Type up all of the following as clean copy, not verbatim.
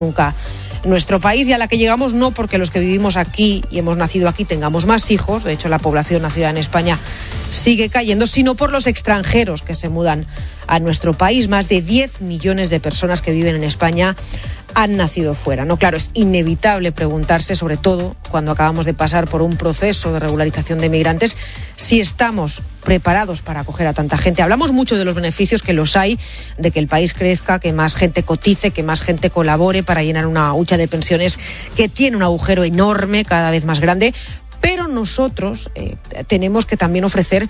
nunca nuestro país, y a la que llegamos no porque los que vivimos aquí y hemos nacido aquí tengamos más hijos, de hecho la población nacida en España sigue cayendo, sino por los extranjeros que se mudan a nuestro país. Más de 10 millones de personas que viven en España han nacido fuera, ¿no? Claro, es inevitable preguntarse, sobre todo cuando acabamos de pasar por un proceso de regularización de migrantes, si estamos preparados para acoger a tanta gente. Hablamos mucho de los beneficios, que los hay, de que el país crezca, que más gente cotice, que más gente colabore para llenar una hucha de pensiones que tiene un agujero enorme, cada vez más grande, pero nosotros tenemos que también ofrecer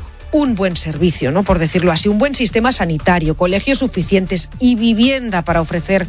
un buen servicio, ¿no? Por decirlo así, un buen sistema sanitario, colegios suficientes y vivienda para ofrecer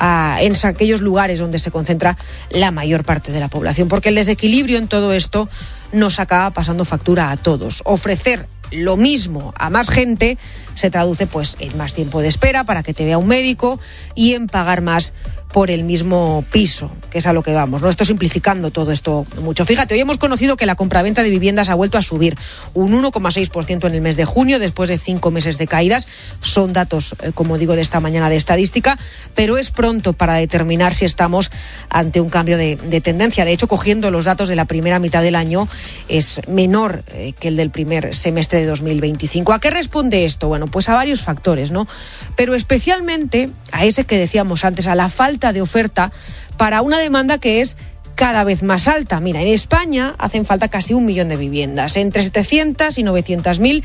en aquellos lugares donde se concentra la mayor parte de la población, porque el desequilibrio en todo esto nos acaba pasando factura a todos. Ofrecer lo mismo a más gente se traduce pues en más tiempo de espera para que te vea un médico y en pagar más por el mismo piso, que es a lo que vamos, ¿no? Esto simplificando todo esto mucho. Fíjate, hoy hemos conocido que la compraventa de viviendas ha vuelto a subir un 1,6% en el mes de junio, después de 5 meses de caídas. Son datos, como digo, de esta mañana de estadística, pero es pronto para determinar si estamos ante un cambio de tendencia. De hecho, cogiendo los datos de la primera mitad del año, es menor que el del primer semestre de 2025. ¿A qué responde esto? Bueno, pues a varios factores, ¿no? Pero especialmente a ese que decíamos antes, a la falta de oferta para una demanda que es cada vez más alta. Mira, en España hacen falta casi 1 millón de viviendas, entre 700 y 900.000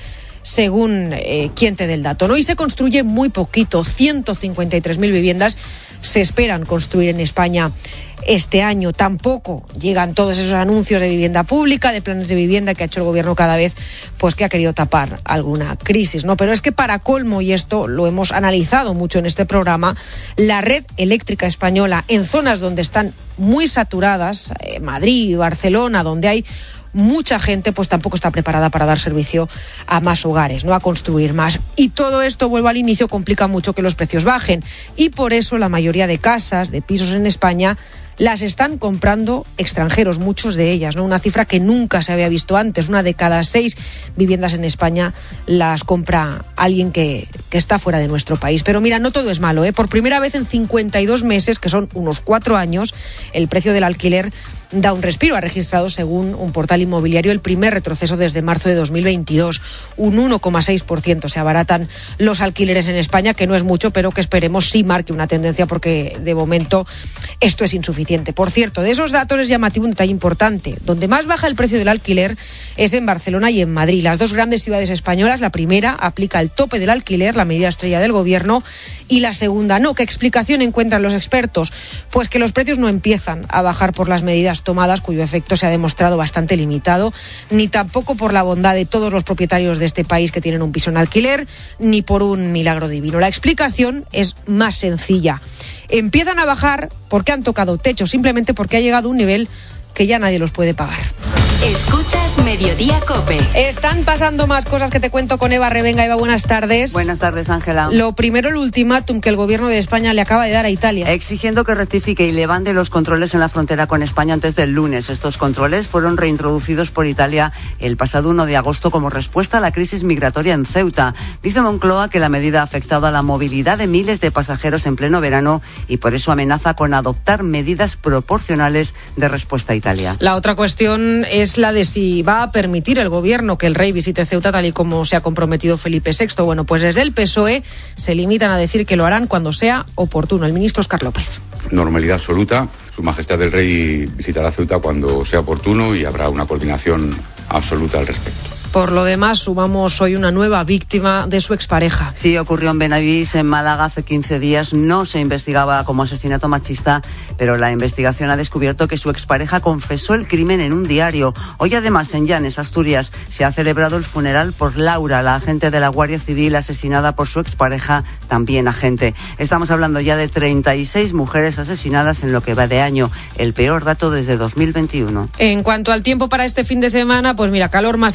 según quien te dé el dato, ¿no? Y se construye muy poquito, 153.000 viviendas se esperan construir en España este año. Tampoco llegan todos esos anuncios de vivienda pública, de planes de vivienda que ha hecho el gobierno cada vez, pues que ha querido tapar alguna crisis, ¿no? Pero es que para colmo, y esto lo hemos analizado mucho en este programa, la red eléctrica española en zonas donde están muy saturadas, Madrid, Barcelona, donde hay mucha gente, pues tampoco está preparada para dar servicio a más hogares, ¿no? A construir más. Y todo esto, vuelvo al inicio, complica mucho que los precios bajen. Y por eso la mayoría de casas, de pisos en España, las están comprando extranjeros, muchos de ellas, ¿no? Una cifra que nunca se había visto antes. 1 de cada 6 viviendas en España las compra alguien que está fuera de nuestro país. Pero mira, no todo es malo, ¿eh? Por primera vez en 52 meses, que son unos 4 años, el precio del alquiler da un respiro. Ha registrado, según un portal inmobiliario, el primer retroceso desde marzo de 2022. Un 1,6% se abaratan los alquileres en España, que no es mucho, pero que esperemos sí marque una tendencia, porque de momento esto es insuficiente. Por cierto, de esos datos es llamativo un detalle importante. Donde más baja el precio del alquiler es en Barcelona y en Madrid, las dos grandes ciudades españolas. La primera aplica el tope del alquiler, la medida estrella del gobierno, y la segunda no. ¿Qué explicación encuentran los expertos? Pues que los precios no empiezan a bajar por las medidas tomadas, cuyo efecto se ha demostrado bastante limitado, ni tampoco por la bondad de todos los propietarios de este país que tienen un piso en alquiler, ni por un milagro divino. La explicación es más sencilla. Empiezan a bajar porque han tocado techo, simplemente porque ha llegado un nivel que ya nadie los puede pagar. Escuchas Mediodía COPE. Están pasando más cosas que te cuento con Eva Revenga. Eva, buenas tardes. Buenas tardes, Ángela. Lo primero, el ultimátum que el gobierno de España le acaba de dar a Italia. Exigiendo que rectifique y levante los controles en la frontera con España antes del lunes. Estos controles fueron reintroducidos por Italia el pasado 1 de agosto como respuesta a la crisis migratoria en Ceuta. Dice Moncloa que la medida ha afectado a la movilidad de miles de pasajeros en pleno verano y por eso amenaza con adoptar medidas proporcionales de respuesta a Italia. La otra cuestión es la de si va a permitir el gobierno que el rey visite Ceuta tal y como se ha comprometido Felipe VI. Bueno, pues desde el PSOE se limitan a decir que lo harán cuando sea oportuno. El ministro Óscar López. Normalidad absoluta. Su Majestad el Rey visitará Ceuta cuando sea oportuno y habrá una coordinación absoluta al respecto. Por lo demás, sumamos hoy una nueva víctima de su expareja. Sí, ocurrió en Benavís, en Málaga, hace 15 días. No se investigaba como asesinato machista, pero la investigación ha descubierto que su expareja confesó el crimen en un diario. Hoy, además, en Llanes, Asturias, se ha celebrado el funeral por Laura, la agente de la Guardia Civil asesinada por su expareja, también agente. Estamos hablando ya de 36 mujeres asesinadas en lo que va de año, el peor dato desde 2021. En cuanto al tiempo para este fin de semana, pues mira, calor más intenso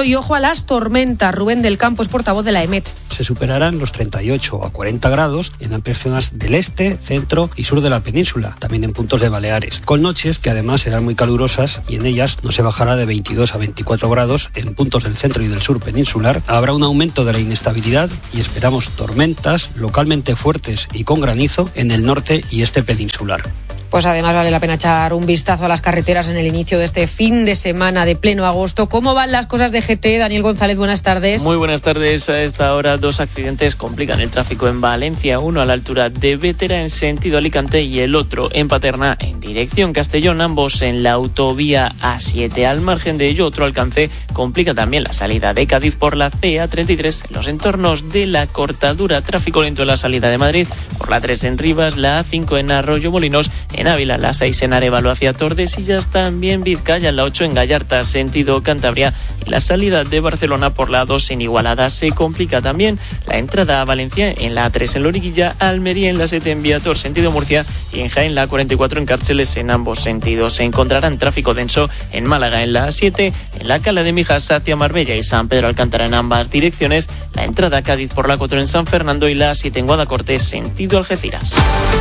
descenso y ojo a las tormentas. Rubén del Campo es portavoz de la EMET. Se superarán los 38 a 40 grados en amplias zonas del este, centro y sur de la península, también en puntos de Baleares, con noches que además serán muy calurosas y en ellas no se bajará de 22 a 24 grados en puntos del centro y del sur peninsular. Habrá un aumento de la inestabilidad y esperamos tormentas localmente fuertes y con granizo en el norte y este peninsular. Pues además vale la pena echar un vistazo a las carreteras en el inicio de este fin de semana de pleno agosto. ¿Cómo van las cosas de GT? Daniel González, buenas tardes. Muy buenas tardes. A esta hora 2 accidentes complican el tráfico en Valencia. Uno a la altura de Bétera en sentido Alicante y el otro en Paterna en dirección Castellón. Ambos en la autovía A7. Al margen de ello, otro alcance complica también la salida de Cádiz por la CA33 en los entornos de la Cortadura. Tráfico lento en la salida de Madrid por la 3 en Rivas, la A5 en Arroyo Molinos, en Ávila, la 6 en Arévalo hacia Tordesillas, también Vizcaya, la 8 en Gallarta, sentido Cantabria, y la salida de Barcelona por la 2 en Igualada. Se complica también la entrada a Valencia en la 3 en Loriguilla, Almería en la 7 en Viator, sentido Murcia, y en Jaén la 44 en Cárceles en ambos sentidos. Se encontrarán tráfico denso en Málaga en la 7, en la Cala de Mijas hacia Marbella y San Pedro Alcántara en ambas direcciones, la entrada a Cádiz por la 4 en San Fernando y la 7 en Guadacorte, sentido Algeciras.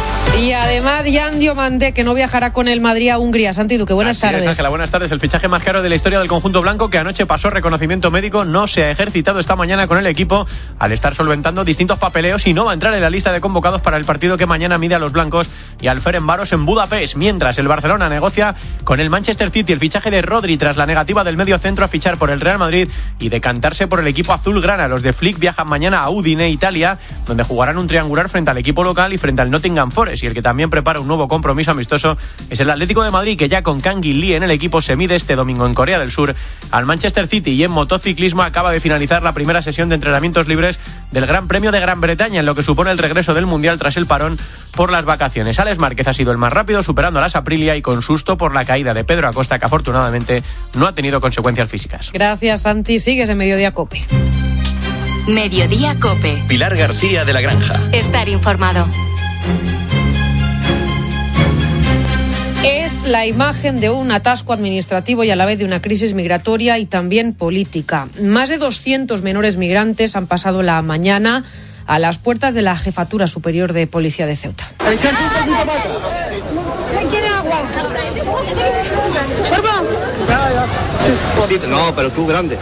Y además Jan Diomande, que no viajará con el Madrid a Hungría. Santi Duque, buenas tardes. Ángela, buenas tardes. El fichaje más caro de la historia del conjunto blanco, que anoche pasó reconocimiento médico, no se ha ejercitado esta mañana con el equipo al estar solventando distintos papeleos y no va a entrar en la lista de convocados para el partido que mañana mide a los blancos y al Ferencváros en Budapest. Mientras el Barcelona negocia con el Manchester City el fichaje de Rodri tras la negativa del medio centro a fichar por el Real Madrid y decantarse por el equipo azulgrana. Los de Flick viajan mañana a Udine, Italia, donde jugarán un triangular frente al equipo local y frente al Nottingham Forest, y el que también prepara un nuevo compromiso amistoso es el Atlético de Madrid, que ya con Kang In Lee en el equipo se mide este domingo en Corea del Sur al Manchester City. Y en motociclismo acaba de finalizar la primera sesión de entrenamientos libres del Gran Premio de Gran Bretaña, en lo que supone el regreso del Mundial tras el parón por las vacaciones. Alex Márquez ha sido el más rápido, superando a las Aprilia y con susto por la caída de Pedro Acosta, que afortunadamente no ha tenido consecuencias físicas. Gracias, Santi. Sigues en Mediodía COPE. Mediodía COPE. Pilar García de la Granja. Estar informado. Es la imagen de un atasco administrativo y a la vez de una crisis migratoria y también política. Más de 200 menores migrantes han pasado la mañana a las puertas de la Jefatura Superior de Policía de Ceuta. ¿Quiere agua? ¿Sorbo? No, pero tú grande.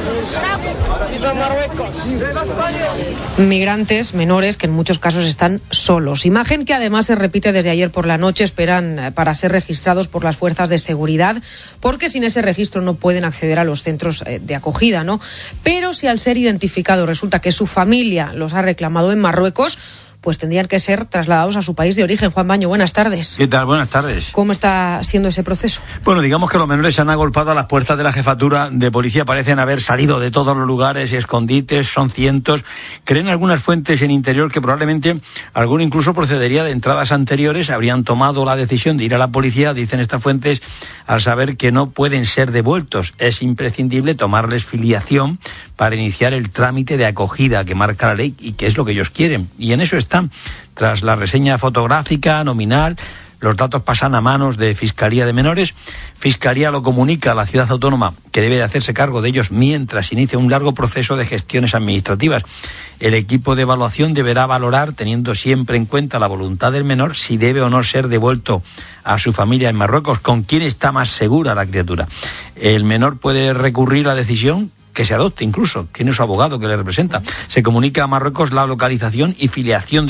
Migrantes menores que en muchos casos están solos. Imagen que además se repite desde ayer por la noche. Esperan para ser registrados por las fuerzas de seguridad, porque sin ese registro no pueden acceder a los centros de acogida, ¿no? Pero si al ser identificados resulta que su familia los ha reclamado en Marruecos, pues tendrían que ser trasladados a su país de origen. Juan Baño, buenas tardes. ¿Qué tal? Buenas tardes. ¿Cómo está siendo ese proceso? Bueno, digamos que los menores se han agolpado a las puertas de la Jefatura de Policía. Parecen haber salido de todos los lugares y escondites, son cientos. Creen algunas fuentes en interior que probablemente alguno incluso procedería de entradas anteriores. Habrían tomado la decisión de ir a la policía, dicen estas fuentes, al saber que no pueden ser devueltos. Es imprescindible tomarles filiación para iniciar el trámite de acogida que marca la ley y que es lo que ellos quieren. Y en eso están. Tras la reseña fotográfica, nominal, los datos pasan a manos de Fiscalía de Menores. Fiscalía lo comunica a la ciudad autónoma, que debe de hacerse cargo de ellos mientras inicia un largo proceso de gestiones administrativas. El equipo de evaluación deberá valorar, teniendo siempre en cuenta la voluntad del menor, si debe o no ser devuelto a su familia en Marruecos, con quién está más segura la criatura. El menor puede recurrir a la decisión que se adopte incluso, tiene su abogado que le representa. Se comunica a Marruecos la localización y filiación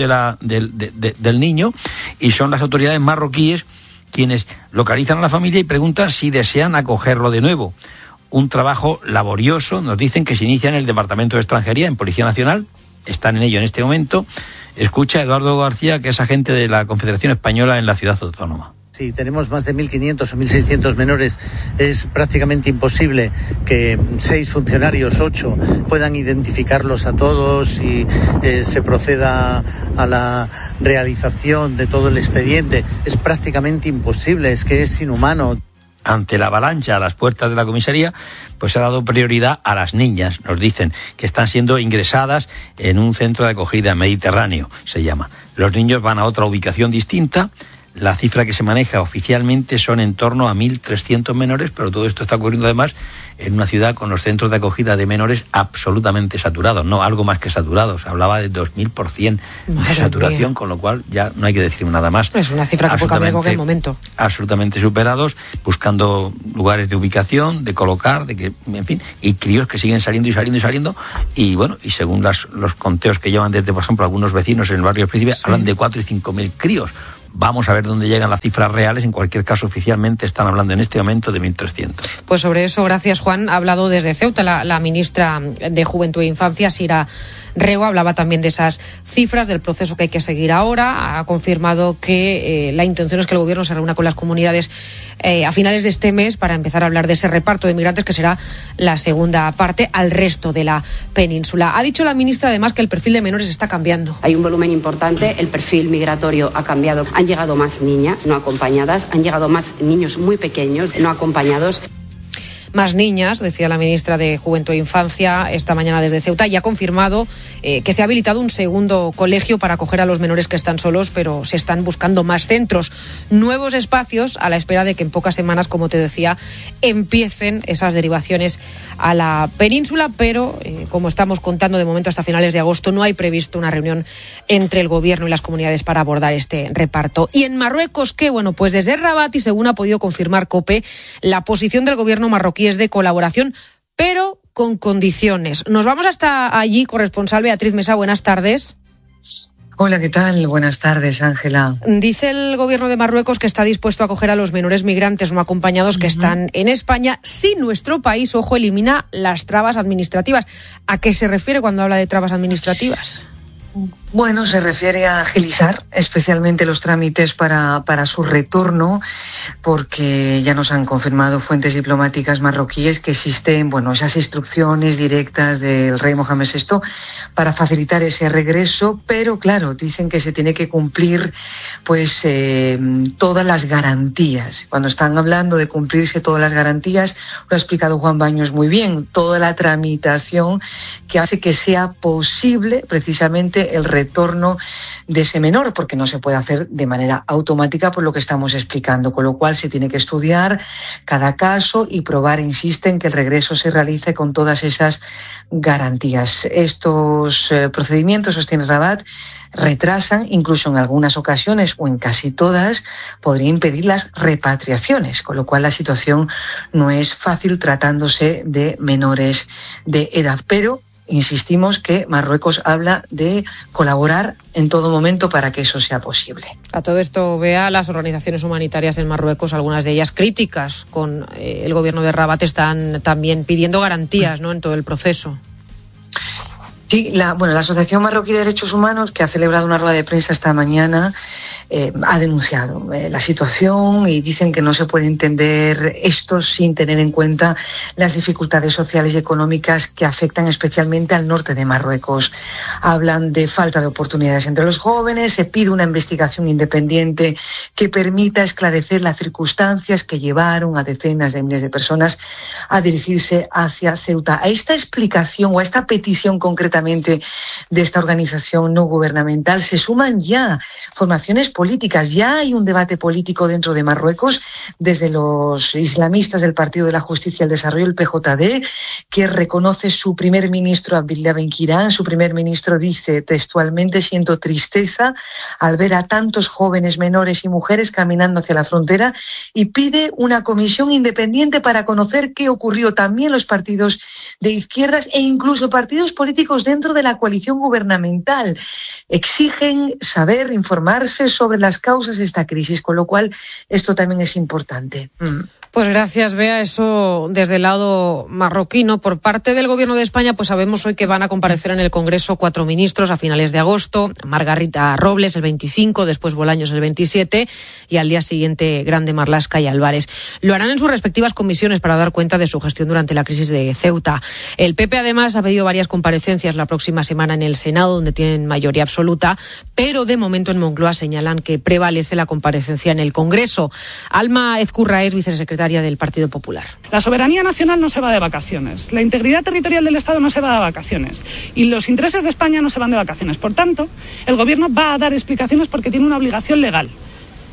del niño, y son las autoridades marroquíes quienes localizan a la familia y preguntan si desean acogerlo de nuevo. Un trabajo laborioso, nos dicen, que se inicia en el Departamento de Extranjería, en Policía Nacional, están en ello en este momento. Escucha a Eduardo García, que es agente de la Confederación Española en la ciudad autónoma. Si tenemos más de 1.500 o 1.600 menores, es prácticamente imposible que 6 funcionarios, 8, puedan identificarlos a todos y se proceda a la realización de todo el expediente. Es prácticamente imposible, es que es inhumano. Ante la avalancha a las puertas de la comisaría, pues se ha dado prioridad a las niñas. Nos dicen que están siendo ingresadas en un centro de acogida mediterráneo, se llama. Los niños van a otra ubicación distinta. La cifra que se maneja oficialmente son en torno a 1.300 menores, pero todo esto está ocurriendo además en una ciudad con los centros de acogida de menores absolutamente saturados, no, algo más que saturados. Hablaba de 2000% de saturación, con lo cual ya no hay que decir nada más. Es una cifra que puede cambiar en cualquier momento. Absolutamente superados, buscando lugares de ubicación, de colocar, de que, en fin, y críos que siguen saliendo, y bueno, y según los conteos que llevan desde, por ejemplo, algunos vecinos en el barrio del Príncipe, hablan de 4.000 y 5.000 críos. Vamos a ver dónde llegan las cifras reales. En cualquier caso, oficialmente están hablando en este momento de 1.300. Pues sobre eso, gracias, Juan. Ha hablado desde Ceuta la ministra de Juventud e Infancia, Sira Rego, hablaba también de esas cifras, del proceso que hay que seguir ahora. Ha confirmado que la intención es que el Gobierno se reúna con las comunidades a finales de este mes para empezar a hablar de ese reparto de migrantes, que será la segunda parte al resto de la península. Ha dicho la ministra, además, que el perfil de menores está cambiando. Hay un volumen importante, el perfil migratorio ha cambiado. Han llegado más niñas no acompañadas, han llegado más niños muy pequeños no acompañados. Más niñas, decía la ministra de Juventud e Infancia esta mañana desde Ceuta, y ha confirmado que se ha habilitado un segundo colegio para acoger a los menores que están solos, pero se están buscando más centros, nuevos espacios, a la espera de que en pocas semanas, como te decía, empiecen esas derivaciones a la península, pero como estamos contando, de momento hasta finales de agosto no hay previsto una reunión entre el Gobierno y las comunidades para abordar este reparto. Y en Marruecos, ¿qué? Bueno, pues desde Rabat, y según ha podido confirmar COPE, la posición del Gobierno marroquí es de colaboración, pero con condiciones. Nos vamos hasta allí, corresponsal Beatriz Mesa, buenas tardes. Hola, ¿qué tal? Buenas tardes, Ángela. Dice el Gobierno de Marruecos que está dispuesto a acoger a los menores migrantes no acompañados que están en España si nuestro país, ojo, elimina las trabas administrativas. ¿A qué se refiere cuando habla de trabas administrativas? Bueno, se refiere a agilizar especialmente los trámites para su retorno, porque ya nos han confirmado fuentes diplomáticas marroquíes que existen, esas instrucciones directas del rey Mohamed VI para facilitar ese regreso, pero claro, dicen que se tiene que cumplir todas las garantías. Cuando están hablando de cumplirse todas las garantías, lo ha explicado Juan Baños muy bien, toda la tramitación que hace que sea posible precisamente el retorno de ese menor, porque no se puede hacer de manera automática por lo que estamos explicando, con lo cual se tiene que estudiar cada caso y probar, insisten, que el regreso se realice con todas esas garantías. Estos procedimientos, sostiene Rabat, retrasan, incluso en algunas ocasiones o en casi todas, podría impedir las repatriaciones, con lo cual la situación no es fácil tratándose de menores de edad, pero insistimos que Marruecos habla de colaborar en todo momento para que eso sea posible. A todo esto, vea, las organizaciones humanitarias en Marruecos, algunas de ellas críticas con el Gobierno de Rabat, están también pidiendo garantías, ¿no?, en todo el proceso. Sí, la Asociación Marroquí de Derechos Humanos, que ha celebrado una rueda de prensa esta mañana, ha denunciado la situación y dicen que no se puede entender esto sin tener en cuenta las dificultades sociales y económicas que afectan especialmente al norte de Marruecos. Hablan de falta de oportunidades entre los jóvenes, se pide una investigación independiente que permita esclarecer las circunstancias que llevaron a decenas de miles de personas a dirigirse hacia Ceuta. A esta explicación o a esta petición concretamente de esta organización no gubernamental se suman ya formaciones políticas. Ya hay un debate político dentro de Marruecos desde los islamistas del Partido de la Justicia y el Desarrollo, el PJD, que reconoce su primer ministro Abdillah Benquirán. Su primer ministro dice textualmente: siento tristeza al ver a tantos jóvenes, menores y mujeres caminando hacia la frontera, y pide una comisión independiente para conocer qué ocurrió. También los partidos de izquierdas e incluso partidos políticos dentro de la coalición gubernamental exigen saber, informarse sobre las causas de esta crisis, con lo cual esto también es importante. Pues gracias, Bea. Eso desde el lado marroquí, ¿no? Por parte del Gobierno de España, pues sabemos hoy que van a comparecer en el Congreso 4 ministros a finales de agosto. Margarita Robles el 25, después Bolaños el 27 y al día siguiente Grande, Marlaska y Álvarez. Lo harán en sus respectivas comisiones para dar cuenta de su gestión durante la crisis de Ceuta. El PP además ha pedido varias comparecencias la próxima semana en el Senado, donde tienen mayoría absoluta, pero de momento en Moncloa señalan que prevalece la comparecencia en el Congreso. Alma Ezcurra es vicesecretaria del Partido Popular. La soberanía nacional no se va de vacaciones, la integridad territorial del Estado no se va de vacaciones y los intereses de España no se van de vacaciones. Por tanto, el Gobierno va a dar explicaciones porque tiene una obligación legal.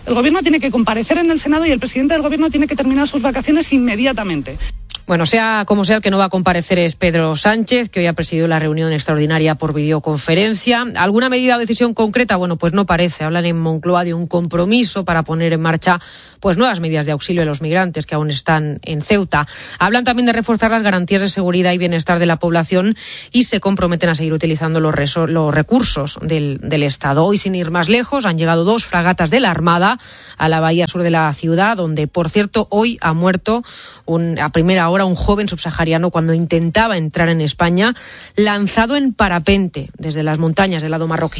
El Gobierno tiene que comparecer en el Senado y el presidente del Gobierno tiene que terminar sus vacaciones inmediatamente. Bueno, sea como sea, el que no va a comparecer es Pedro Sánchez, que hoy ha presidido la reunión extraordinaria por videoconferencia. ¿Alguna medida o decisión concreta? Bueno, pues no parece. Hablan en Moncloa de un compromiso para poner en marcha pues nuevas medidas de auxilio a los migrantes que aún están en Ceuta. Hablan también de reforzar las garantías de seguridad y bienestar de la población y se comprometen a seguir utilizando los recursos del Estado. Hoy, sin ir más lejos, han llegado 2 fragatas de la Armada a la bahía sur de la ciudad, donde, por cierto, hoy ha muerto a primera hora un joven subsahariano cuando intentaba entrar en España, lanzado en parapente desde las montañas del lado marroquí.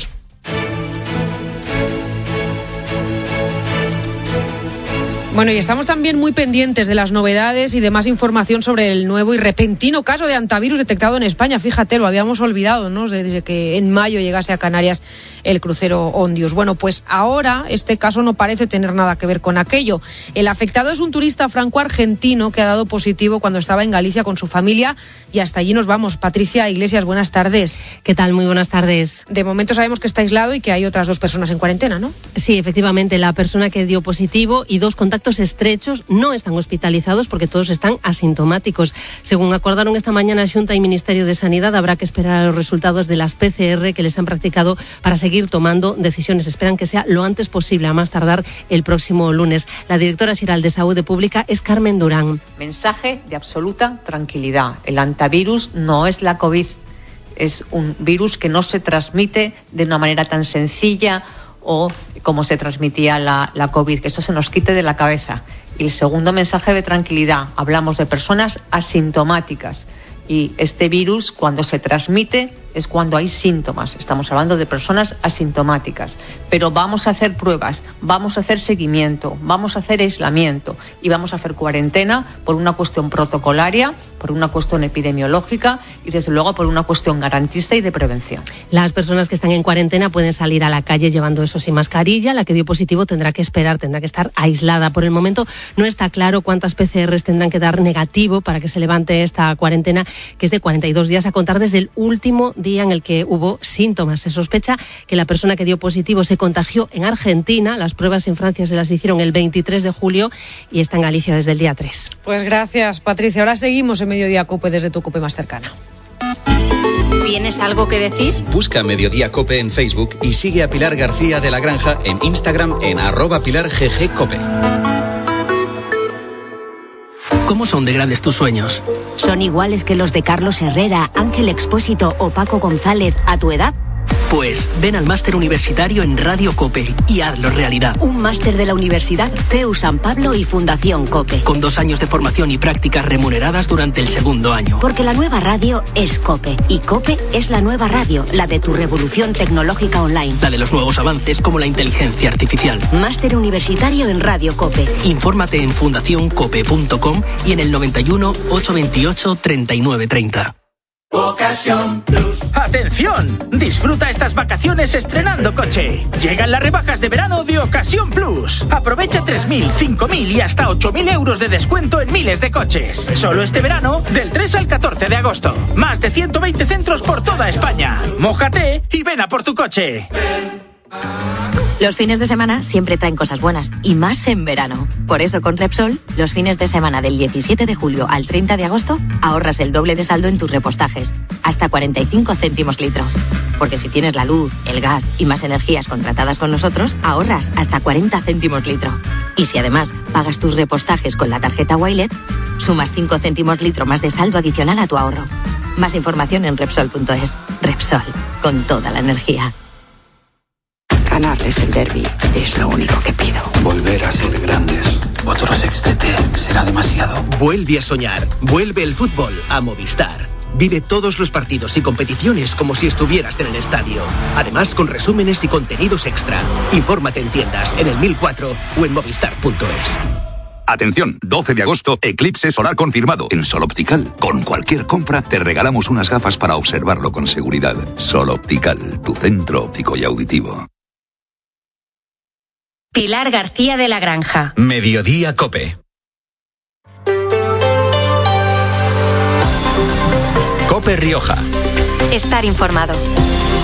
Bueno, y estamos también muy pendientes de las novedades y de más información sobre el nuevo y repentino caso de hantavirus detectado en España. Fíjate, lo habíamos olvidado, ¿no? Desde que en mayo llegase a Canarias el crucero Ondius. Bueno, pues ahora este caso no parece tener nada que ver con aquello. El afectado es un turista franco-argentino que ha dado positivo cuando estaba en Galicia con su familia y hasta allí nos vamos. Patricia Iglesias, buenas tardes. ¿Qué tal? Muy buenas tardes. De momento sabemos que está aislado y que hay otras 2 personas en cuarentena, ¿no? Sí, efectivamente, la persona que dio positivo y 2 contactos estrechos no están hospitalizados porque todos están asintomáticos. Según acordaron esta mañana Xunta y Ministerio de Sanidad, habrá que esperar a los resultados de las PCR que les han practicado para seguir tomando decisiones. Esperan que sea lo antes posible, a más tardar el próximo lunes. La directora xeral de Saúde Pública es Carmen Durán. Mensaje de absoluta tranquilidad. El hantavirus no es la COVID. Es un virus que no se transmite de una manera tan sencilla o como se transmitía la COVID, que eso se nos quite de la cabeza. Y el segundo mensaje de tranquilidad, hablamos de personas asintomáticas y este virus cuando se transmite es cuando hay síntomas. Estamos hablando de personas asintomáticas, pero vamos a hacer pruebas, vamos a hacer seguimiento, vamos a hacer aislamiento y vamos a hacer cuarentena por una cuestión protocolaria, por una cuestión epidemiológica y desde luego por una cuestión garantista y de prevención. Las personas que están en cuarentena pueden salir a la calle llevando eso sin mascarilla. La que dio positivo tendrá que esperar, tendrá que estar aislada. Por el momento no está claro cuántas PCRs tendrán que dar negativo para que se levante esta cuarentena, que es de 42 días a contar desde el último día en el que hubo síntomas. Se sospecha que la persona que dio positivo se contagió en Argentina. Las pruebas en Francia se las hicieron el 23 de julio y está en Galicia desde el día 3. Pues gracias, Patricia. Ahora seguimos en Mediodía COPE desde tu COPE más cercana. ¿Tienes algo que decir? Busca Mediodía COPE en Facebook y sigue a Pilar García de la Granja en Instagram en @PilarGGCope. ¿Cómo son de grandes tus sueños? ¿Son iguales que los de Carlos Herrera, Ángel Expósito o Paco González a tu edad? Pues ven al máster universitario en Radio COPE y hazlo realidad. Un máster de la Universidad CEU San Pablo y Fundación COPE. Con 2 años de formación y prácticas remuneradas durante el segundo año. Porque la nueva radio es COPE. Y COPE es la nueva radio, la de tu revolución tecnológica online. La de los nuevos avances como la inteligencia artificial. Máster universitario en Radio COPE. Infórmate en fundacioncope.com y en el 91 828 3930. Ocasión Plus. ¡Atención! Disfruta estas vacaciones estrenando coche. Llegan las rebajas de verano de Ocasión Plus. Aprovecha 3.000, 5.000 y hasta 8.000 euros de descuento en miles de coches. Solo este verano, del 3 al 14 de agosto. Más de 120 centros por toda España. Mójate y ven a por tu coche. Los fines de semana siempre traen cosas buenas, y más en verano. Por eso con Repsol, los fines de semana del 17 de julio al 30 de agosto, ahorras el doble de saldo en tus repostajes, hasta 45 céntimos litro. Porque si tienes la luz, el gas y más energías contratadas con nosotros, ahorras hasta 40 céntimos litro. Y si además pagas tus repostajes con la tarjeta Wilet, sumas 5 céntimos litro más de saldo adicional a tu ahorro. Más información en Repsol.es. Repsol, con toda la energía. Ganarles el derbi es lo único que pido. Volver a ser grandes. Otro sextete será demasiado. Vuelve a soñar. Vuelve el fútbol a Movistar. Vive todos los partidos y competiciones como si estuvieras en el estadio. Además, con resúmenes y contenidos extra. Infórmate en tiendas, en el 1004 o en movistar.es. Atención, 12 de agosto, eclipse solar confirmado en Sol Optical. Con cualquier compra te regalamos unas gafas para observarlo con seguridad. Sol Optical, tu centro óptico y auditivo. Pilar García de la Granja. Mediodía COPE. COPE Rioja. Estar informado.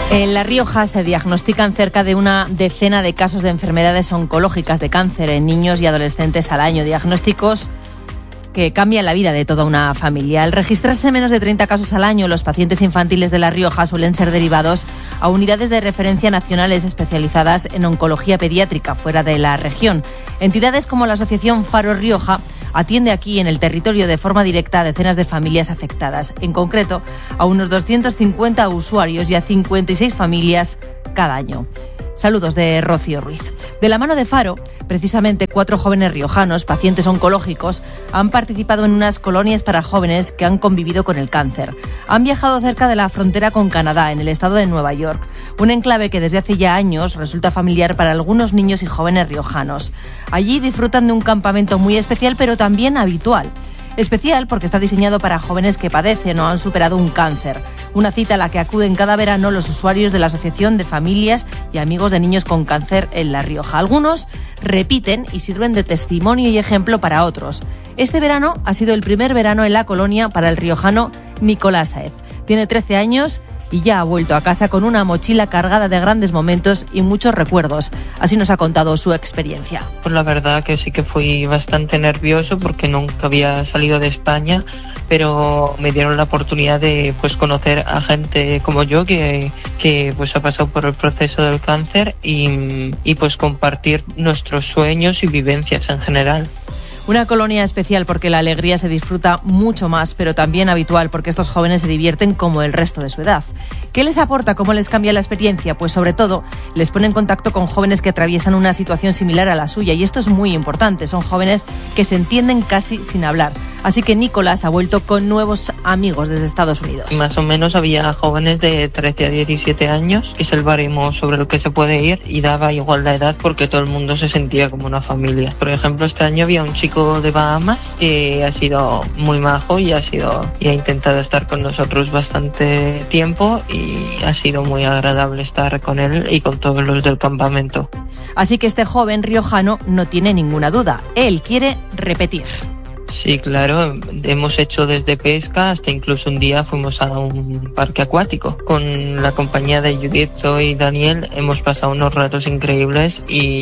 En La Rioja se diagnostican cerca de una decena de casos de enfermedades oncológicas de cáncer en niños y adolescentes al año. Diagnósticos que cambian la vida de toda una familia. Al registrarse menos de 30 casos al año, los pacientes infantiles de La Rioja suelen ser derivados a unidades de referencia nacionales especializadas en oncología pediátrica fuera de la región. Entidades como la Asociación Faro Rioja atiende aquí en el territorio de forma directa a decenas de familias afectadas, en concreto a unos 250 usuarios y a 56 familias cada año. Saludos de Rocío Ruiz. De la mano de Faro, precisamente 4 jóvenes riojanos, pacientes oncológicos, han participado en unas colonias para jóvenes que han convivido con el cáncer. Han viajado cerca de la frontera con Canadá, en el estado de Nueva York, un enclave que desde hace ya años resulta familiar para algunos niños y jóvenes riojanos. Allí disfrutan de un campamento muy especial, pero también habitual. Especial porque está diseñado para jóvenes que padecen o han superado un cáncer. Una cita a la que acuden cada verano los usuarios de la Asociación de Familias y Amigos de Niños con Cáncer en La Rioja. Algunos repiten y sirven de testimonio y ejemplo para otros. Este verano ha sido el primer verano en la colonia para el riojano Nicolás Saez. Tiene 13 años y ya ha vuelto a casa con una mochila cargada de grandes momentos y muchos recuerdos. Así nos ha contado su experiencia. Pues la verdad que sí que fui bastante nervioso porque nunca había salido de España, pero me dieron la oportunidad de conocer a gente como yo que ha pasado por el proceso del cáncer y compartir nuestros sueños y vivencias en general. Una colonia especial porque la alegría se disfruta mucho más, pero también habitual porque estos jóvenes se divierten como el resto de su edad. ¿Qué les aporta? ¿Cómo les cambia la experiencia? Pues sobre todo les pone en contacto con jóvenes que atraviesan una situación similar a la suya, y esto es muy importante. Son jóvenes que se entienden casi sin hablar. Así que Nicolás ha vuelto con nuevos amigos desde Estados Unidos. Más o menos había jóvenes de 13 a 17 años, que es el baremo sobre lo que se puede ir, y daba igual la edad porque todo el mundo se sentía como una familia. Por ejemplo, este año había un chico de Bahamas que ha sido muy majo y ha intentado estar con nosotros bastante tiempo, y ha sido muy agradable estar con él y con todos los del campamento. Así que este joven riojano no tiene ninguna duda. Él quiere repetir. Sí, claro, hemos hecho desde pesca hasta incluso un día fuimos a un parque acuático. Con la compañía de Judith, Zoe y Daniel hemos pasado unos ratos increíbles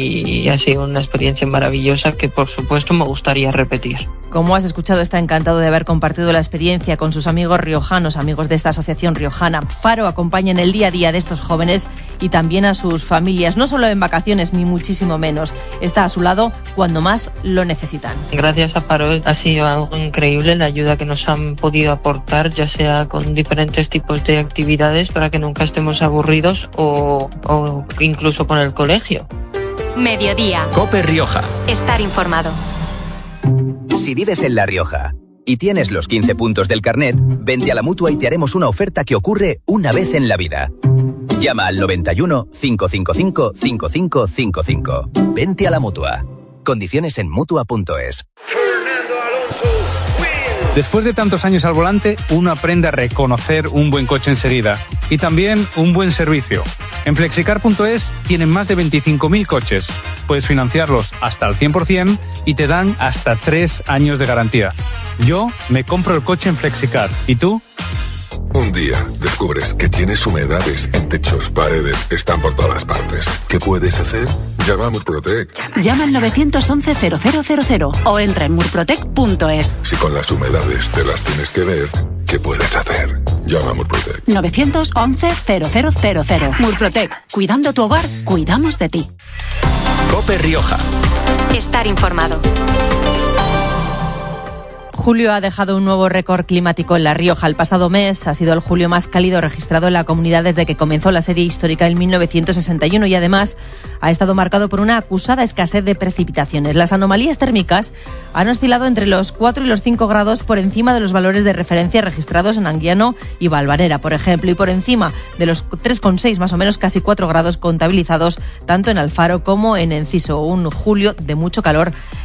y ha sido una experiencia maravillosa que por supuesto me gustaría repetir. Como has escuchado, está encantado de haber compartido la experiencia con sus amigos riojanos, amigos de esta asociación riojana. Faro acompaña en el día a día de estos jóvenes y también a sus familias, no solo en vacaciones ni muchísimo menos. Está a su lado cuando más lo necesitan. Gracias a Faro ha sido algo increíble la ayuda que nos han podido aportar, ya sea con diferentes tipos de actividades para que nunca estemos aburridos o incluso con el colegio. Mediodía. COPE Rioja. Estar informado. Si vives en La Rioja y tienes los 15 puntos del carnet, vente a la Mutua y te haremos una oferta que ocurre una vez en la vida. Llama al 91 555 5555. Vente a la Mutua. Condiciones en Mutua.es. Después de tantos años al volante, uno aprende a reconocer un buen coche enseguida y también un buen servicio. En Flexicar.es tienen más de 25.000 coches. Puedes financiarlos hasta al 100% y te dan hasta 3 años de garantía. Yo me compro el coche en Flexicar. ¿Y tú? Un día descubres que tienes humedades en techos, paredes, están por todas partes. ¿Qué puedes hacer? Llama a Murprotec. Llama al 911-0000 o entra en murprotec.es. Si con las humedades te las tienes que ver, ¿qué puedes hacer? Llama a Murprotec. 911-0000. Murprotec. Cuidando tu hogar, cuidamos de ti. COPE Rioja. Estar informado. Julio ha dejado un nuevo récord climático en La Rioja. El pasado mes ha sido el julio más cálido registrado en la comunidad desde que comenzó la serie histórica en 1961 y además ha estado marcado por una acusada escasez de precipitaciones. Las anomalías térmicas han oscilado entre los 4 y los 5 grados por encima de los valores de referencia registrados en Anguiano y Valvanera, por ejemplo, y por encima de los 3,6, más o menos casi 4 grados contabilizados tanto en Alfaro como en Enciso. Un julio de mucho calor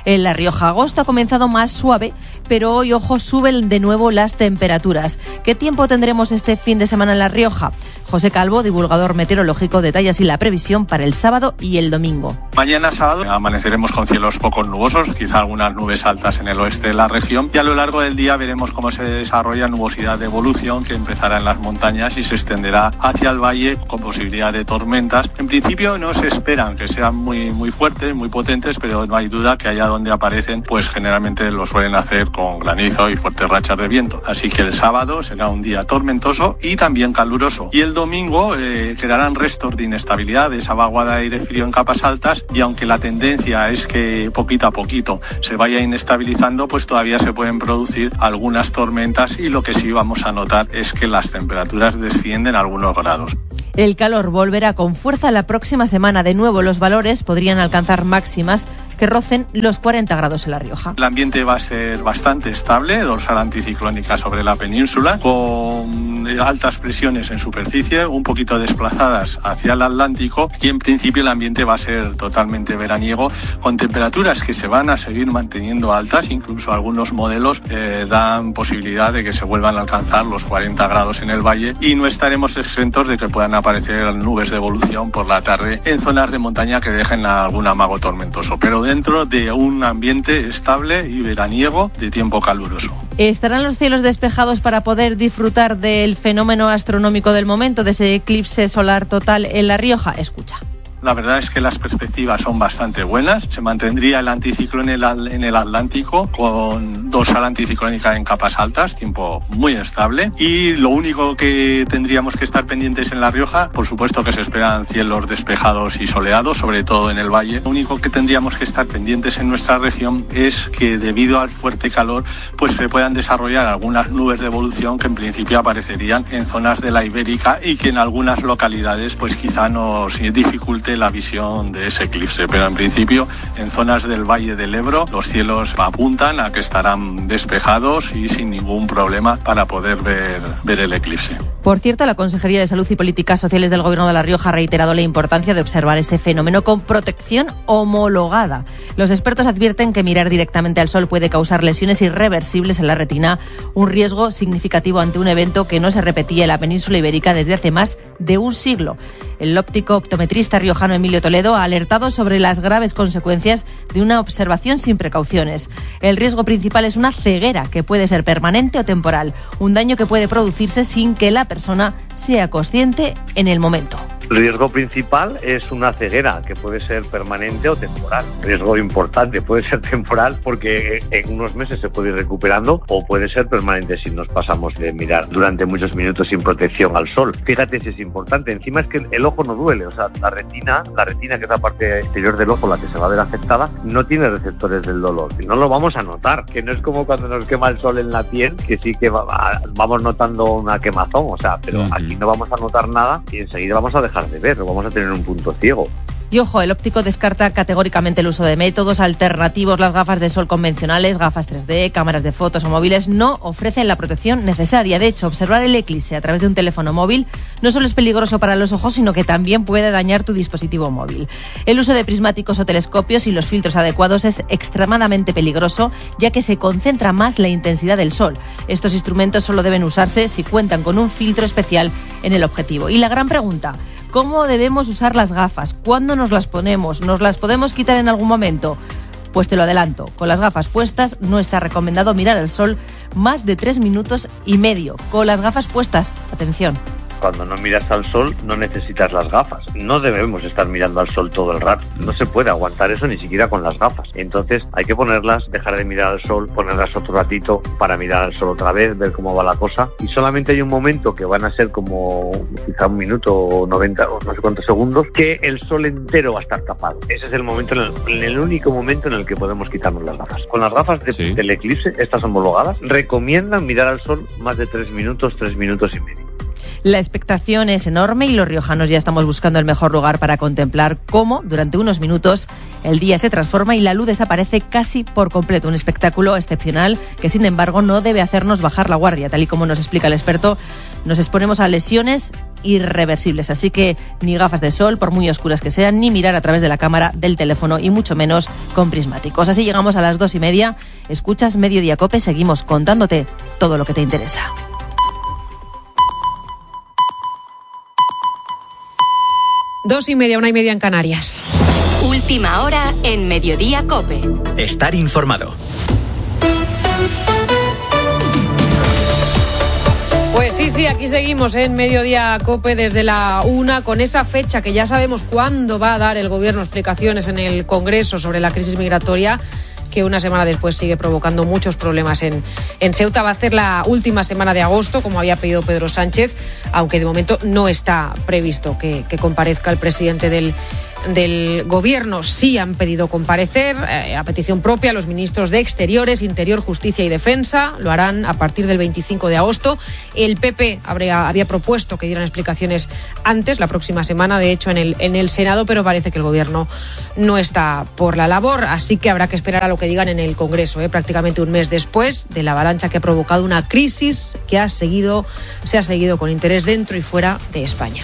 En La Rioja, agosto ha comenzado más suave, pero hoy, ojo, suben de nuevo las temperaturas. ¿Qué tiempo tendremos este fin de semana en La Rioja? José Calvo, divulgador meteorológico, detalla así la previsión para el sábado y el domingo. Mañana sábado amaneceremos con cielos poco nubosos, quizá algunas nubes altas en el oeste de la región, y a lo largo del día veremos cómo se desarrolla nubosidad de evolución que empezará en las montañas y se extenderá hacia el valle con posibilidad de tormentas. En principio no se esperan que sean muy fuertes, muy potentes, pero no hay duda que allá donde aparecen, pues generalmente lo suelen hacer con granizo y fuertes rachas de viento. Así que el sábado será un día tormentoso y también caluroso. Y el domingo quedarán restos de inestabilidad, de esa vaguada de aire frío en capas altas, y aunque la tendencia es que poquito a poquito se vaya inestabilizando, pues todavía se pueden producir algunas tormentas, y lo que sí vamos a notar es que las temperaturas descienden algunos grados. El calor volverá con fuerza la próxima semana. De nuevo, los valores podrían alcanzar máximas que rocen los 40 grados en La Rioja. El ambiente va a ser bastante estable, dorsal anticiclónica sobre la península, con altas presiones en superficie, un poquito desplazadas hacia el Atlántico, y en principio el ambiente va a ser totalmente veraniego, con temperaturas que se van a seguir manteniendo altas. Incluso algunos modelos dan posibilidad de que se vuelvan a alcanzar los 40 grados en el valle, y no estaremos exentos de que puedan aparecer nubes de evolución por la tarde en zonas de montaña que dejen algún amago tormentoso, pero dentro de un ambiente estable y veraniego de tiempo caluroso. ¿Estarán los cielos despejados para poder disfrutar del fenómeno astronómico del momento, de ese eclipse solar total en La Rioja? Escucha. La verdad es que las perspectivas son bastante buenas. Se mantendría el anticiclón en el Atlántico, con dorsal anticiclónica en capas altas, tiempo muy estable. Y lo único que tendríamos que estar pendientes en La Rioja, por supuesto que se esperan cielos despejados y soleados, sobre todo en el valle. Lo único que tendríamos que estar pendientes en nuestra región es que, debido al fuerte calor, pues se puedan desarrollar algunas nubes de evolución que en principio aparecerían en zonas de la Ibérica, y que en algunas localidades pues quizá nos dificulte la visión de ese eclipse, pero en principio en zonas del Valle del Ebro los cielos apuntan a que estarán despejados y sin ningún problema para poder ver el eclipse. Por cierto, la Consejería de Salud y Políticas Sociales del Gobierno de La Rioja ha reiterado la importancia de observar ese fenómeno con protección homologada. Los expertos advierten que mirar directamente al sol puede causar lesiones irreversibles en la retina, un riesgo significativo ante un evento que no se repetía en la península ibérica desde hace más de un siglo. El óptico optometrista riojano Emilio Toledo ha alertado sobre las graves consecuencias de una observación sin precauciones. El riesgo principal es una ceguera que puede ser permanente o temporal, un daño que puede producirse sin que la persona sea consciente en el momento. El riesgo principal es una ceguera que puede ser permanente o temporal. Riesgo importante puede ser temporal porque en unos meses se puede ir recuperando, o puede ser permanente si nos pasamos de mirar durante muchos minutos sin protección al sol. Fíjate si es importante. Encima es que el ojo no duele, o sea, la retina que es la parte exterior del ojo la que se va a ver afectada, no tiene receptores del dolor. No lo vamos a notar, que no es como cuando nos quema el sol en la piel, que sí que vamos notando una quemazón, o sea, pero aquí no vamos a notar nada y enseguida vamos a dejar de ver, o vamos a tener un punto ciego. Y ojo, el óptico descarta categóricamente el uso de métodos alternativos. Las gafas de sol convencionales, gafas 3D, cámaras de fotos o móviles no ofrecen la protección necesaria. De hecho, observar el eclipse a través de un teléfono móvil no solo es peligroso para los ojos, sino que también puede dañar tu dispositivo móvil. El uso de prismáticos o telescopios y los filtros adecuados es extremadamente peligroso, ya que se concentra más la intensidad del sol. Estos instrumentos solo deben usarse si cuentan con un filtro especial en el objetivo. Y la gran pregunta: ¿cómo debemos usar las gafas? ¿Cuándo nos las ponemos? ¿Nos las podemos quitar en algún momento? Pues te lo adelanto, con las gafas puestas no está recomendado mirar el sol más de 3,5 minutos. Con las gafas puestas, atención. Cuando no miras al sol no necesitas las gafas. No debemos estar mirando al sol todo el rato. No se puede aguantar eso ni siquiera con las gafas. Entonces hay que ponerlas, dejar de mirar al sol, ponerlas otro ratito para mirar al sol otra vez, ver cómo va la cosa. Y solamente hay un momento que van a ser como quizá 1 minuto o 90 o no sé cuántos segundos, que el sol entero va a estar tapado. Ese es el momento, el único momento en el que podemos quitarnos las gafas. Con las gafas del eclipse, estas homologadas, recomiendan mirar al sol más de 3 minutos, 3,5 minutos. La expectación es enorme y los riojanos ya estamos buscando el mejor lugar para contemplar cómo, durante unos minutos, el día se transforma y la luz desaparece casi por completo. Un espectáculo excepcional que, sin embargo, no debe hacernos bajar la guardia. Tal y como nos explica el experto, nos exponemos a lesiones irreversibles. Así que ni gafas de sol, por muy oscuras que sean, ni mirar a través de la cámara del teléfono y mucho menos con prismáticos. Así llegamos a las 2:30. Escuchas Mediodía Cope, seguimos contándote todo lo que te interesa. 2:30, 1:30 en Canarias. Última hora en Mediodía Cope. Estar informado. Pues sí, aquí seguimos en Mediodía Cope desde la 1 con esa fecha que ya sabemos cuándo va a dar el Gobierno explicaciones en el Congreso sobre la crisis migratoria, que una semana después sigue provocando muchos problemas en Ceuta. Va a ser la última semana de agosto, como había pedido Pedro Sánchez, aunque de momento no está previsto que comparezca el presidente del Gobierno. Sí han pedido comparecer a petición propia los ministros de Exteriores, Interior, Justicia y Defensa. Lo harán a partir del 25 de agosto. El PP había propuesto que dieran explicaciones antes, la próxima semana, de hecho, en el Senado, pero parece que el Gobierno no está por la labor, así que habrá que esperar a lo que digan en el Congreso, prácticamente un mes después de la avalancha que ha provocado una crisis que se ha seguido con interés dentro y fuera de España.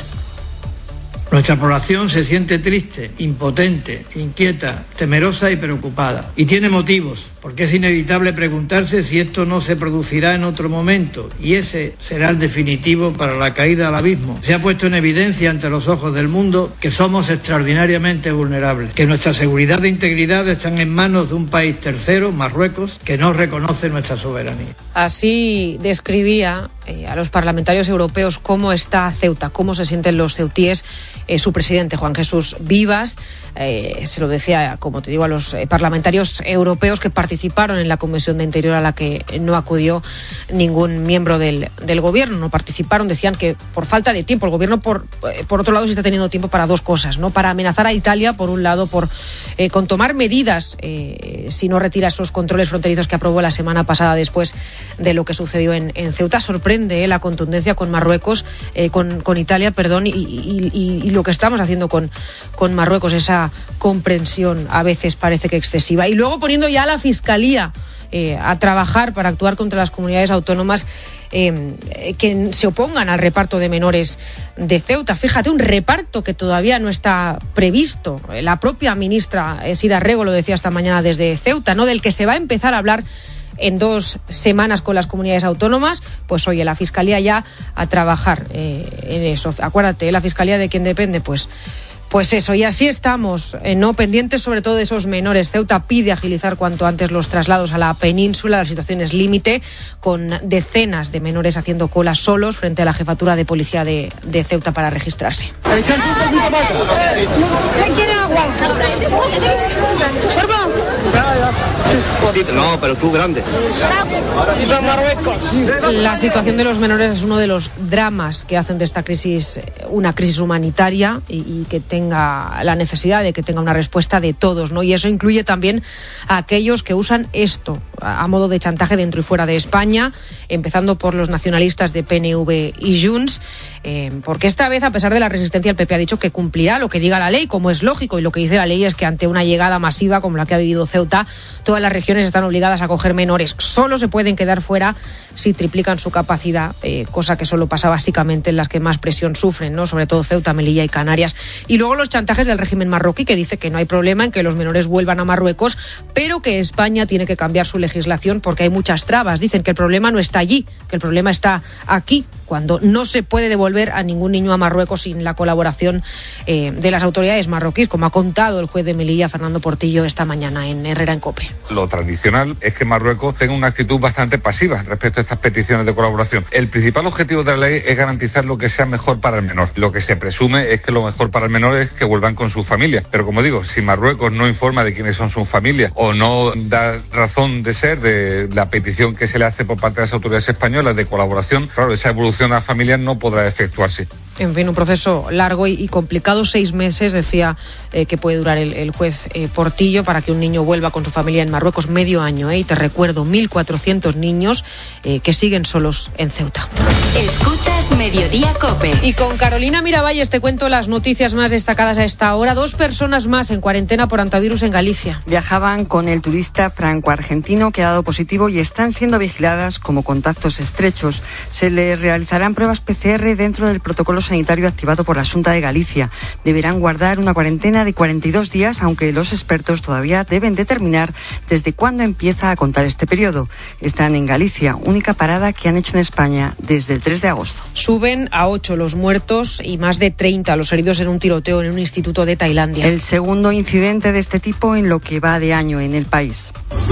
Nuestra población se siente triste, impotente, inquieta, temerosa y preocupada. Y tiene motivos, porque es inevitable preguntarse si esto no se producirá en otro momento, y ese será el definitivo para la caída al abismo. Se ha puesto en evidencia ante los ojos del mundo que somos extraordinariamente vulnerables, que nuestra seguridad e integridad están en manos de un país tercero, Marruecos, que no reconoce nuestra soberanía. Así describía a los parlamentarios europeos cómo está Ceuta, cómo se sienten los ceutíes. Su presidente, Juan Jesús Vivas, se lo decía, como te digo, a los parlamentarios europeos que participaron en la Comisión de Interior, a la que no acudió ningún miembro del Gobierno. No participaron, decían que por falta de tiempo. El Gobierno, por otro lado, sí está teniendo tiempo para dos cosas, ¿no? Para amenazar a Italia, por un lado, con tomar medidas si no retira esos controles fronterizos que aprobó la semana pasada después de lo que sucedió en Ceuta. Sorprende la contundencia con Marruecos, con Italia, perdón, y lo que estamos haciendo con Marruecos, esa comprensión a veces parece que excesiva. Y luego poniendo ya a la Fiscalía a trabajar para actuar contra las comunidades autónomas que se opongan al reparto de menores de Ceuta. Fíjate, un reparto que todavía no está previsto. La propia ministra Sira Rego lo decía esta mañana desde Ceuta, ¿no? Del que se va a empezar a hablar en 2 semanas con las comunidades autónomas. Pues oye, la Fiscalía ya a trabajar en eso. Acuérdate, la Fiscalía de quién depende, pues eso, y así estamos, no pendientes sobre todo de esos menores. Ceuta pide agilizar cuanto antes los traslados a la península. La situación es límite, con decenas de menores haciendo cola solos frente a la jefatura de policía de Ceuta para registrarse. ¿Quiere agua? No, pero tú grande. La situación de los menores es uno de los dramas que hacen de esta crisis una crisis humanitaria y que tenga la necesidad de que tenga una respuesta de todos, ¿no? Y eso incluye también a aquellos que usan esto a modo de chantaje dentro y fuera de España, empezando por los nacionalistas de PNV y Junts, porque esta vez, a pesar de la resistencia, el PP ha dicho que cumplirá lo que diga la ley, como es lógico, y lo que dice la ley es que ante una llegada masiva como la que ha vivido Ceuta, todas las regiones están obligadas a acoger menores. Solo se pueden quedar fuera si triplican su capacidad, cosa que solo pasa básicamente en las que más presión sufren, ¿no? Sobre todo Ceuta, Melilla y Canarias. Y luego los chantajes del régimen marroquí, que dice que no hay problema en que los menores vuelvan a Marruecos, pero que España tiene que cambiar su legislación porque hay muchas trabas. Dicen que el problema no está allí, que el problema está aquí, cuando no se puede devolver a ningún niño a Marruecos sin la colaboración de las autoridades marroquíes, como ha contado el juez de Melilla, Fernando Portillo, esta mañana en Herrera en COPE. Lo tradicional es que Marruecos tenga una actitud bastante pasiva respecto a estas peticiones de colaboración. El principal objetivo de la ley es garantizar lo que sea mejor para el menor. Lo que se presume es que lo mejor para el menor es que vuelvan con sus familias. Pero como digo, si Marruecos no informa de quiénes son sus familias o no da razón de ser de la petición que se le hace por parte de las autoridades españolas de colaboración, claro, esa evolución a familias no podrá efectuarse. En fin, un proceso largo y complicado, 6 meses, decía que puede durar el juez Portillo para que un niño vuelva con su familia en Marruecos, medio año, y te recuerdo, 1.400 niños que siguen solos en Ceuta. Escuchas Mediodía COPE. Y con Carolina Miravalles te cuento las noticias más destacadas a esta hora. 2 personas más en cuarentena por hantavirus en Galicia. Viajaban con el turista franco-argentino que ha dado positivo y están siendo vigiladas como contactos estrechos. Se le realizarán pruebas PCR dentro del protocolo sanitario activado por la Xunta de Galicia. Deberán guardar una cuarentena de 42 días, aunque los expertos todavía deben determinar desde cuándo empieza a contar este periodo. Están en Galicia, única parada que han hecho en España desde el 3 de agosto. Suben a 8 los muertos y más de 30 los heridos en un tiroteo en un instituto de Tailandia. El segundo incidente de este tipo en lo que va de año en el país.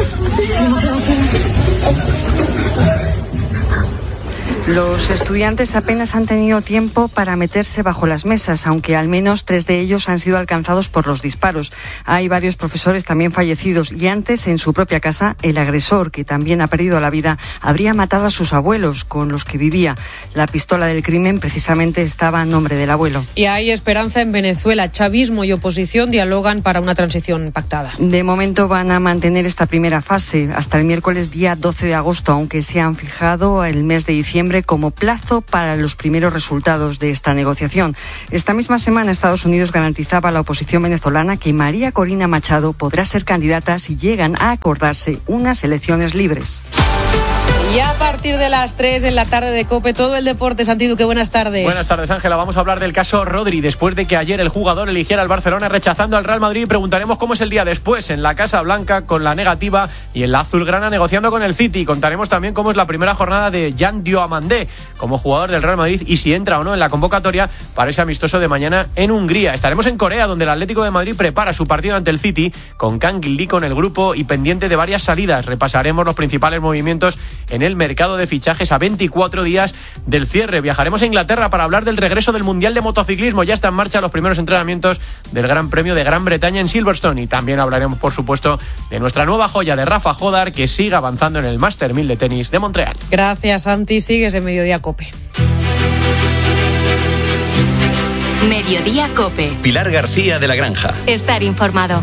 Los estudiantes apenas han tenido tiempo para meterse bajo las mesas, aunque al menos 3 de ellos han sido alcanzados por los disparos. Hay varios profesores también fallecidos y antes, en su propia casa, el agresor, que también ha perdido la vida, habría matado a sus abuelos con los que vivía. La pistola del crimen precisamente estaba a nombre del abuelo. Y hay esperanza en Venezuela. Chavismo y oposición dialogan para una transición pactada. De momento van a mantener esta primera fase hasta el miércoles día 12 de agosto, aunque se han fijado el mes de diciembre como plazo para los primeros resultados de esta negociación. Esta misma semana Estados Unidos garantizaba a la oposición venezolana que María Corina Machado podrá ser candidata si llegan a acordarse unas elecciones libres. Y a partir de las 3 en la tarde de COPE, todo el deporte. Santi Duque, buenas tardes. Buenas tardes, Ángela. Vamos a hablar del caso Rodri. Después de que ayer el jugador eligiera al Barcelona rechazando al Real Madrid, preguntaremos cómo es el día después en la Casa Blanca con la negativa y en la azulgrana negociando con el City. Contaremos también cómo es la primera jornada de Jan Diomandé como jugador del Real Madrid y si entra o no en la convocatoria para ese amistoso de mañana en Hungría. Estaremos en Corea, donde el Atlético de Madrid prepara su partido ante el City con Kang Gil-lee con el grupo y pendiente de varias salidas. Repasaremos los principales movimientos en el mercado de fichajes a 24 días del cierre. Viajaremos a Inglaterra para hablar del regreso del Mundial de Motociclismo. Ya está en marcha los primeros entrenamientos del Gran Premio de Gran Bretaña en Silverstone. Y también hablaremos, por supuesto, de nuestra nueva joya de Rafa Jodar, que sigue avanzando en el Master 1000 de tenis de Montreal. Gracias, Santi. Sigues en Mediodía COPE. Mediodía COPE. Pilar García de la Granja. Estar informado.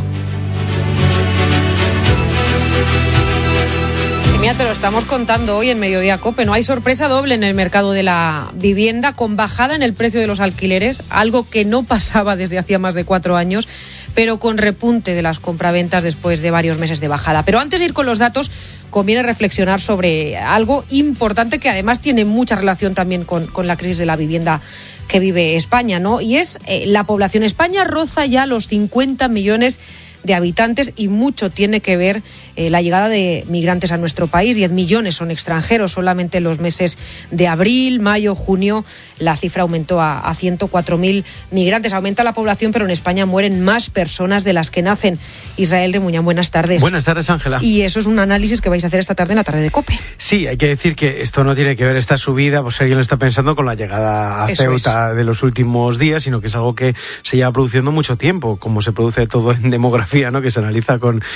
Mira, te lo estamos contando hoy en Mediodía COPE. No hay sorpresa doble en el mercado de la vivienda, con bajada en el precio de los alquileres, algo que no pasaba desde hacía más de 4 años, pero con repunte de las compraventas después de varios meses de bajada. Pero antes de ir con los datos, conviene reflexionar sobre algo importante que además tiene mucha relación también con la crisis de la vivienda que vive España, ¿no? Y es la población. España roza ya los 50 millones de habitantes y mucho tiene que ver la llegada de migrantes a nuestro país. 10 millones son extranjeros. Solamente en los meses de abril, mayo, junio la cifra aumentó a 104.000 migrantes. Aumenta la población, pero en España mueren más personas de las que nacen. Israel Remuñán, buenas tardes. Buenas tardes, Ángela. Y eso es un análisis que vais a hacer esta tarde en la tarde de COPE. Sí, hay que decir que esto no tiene que ver esta subida, pues si alguien lo está pensando, con la llegada a Ceuta de los últimos días, sino que es algo que se lleva produciendo mucho tiempo, como se produce todo en demografía, ¿no? Que se analiza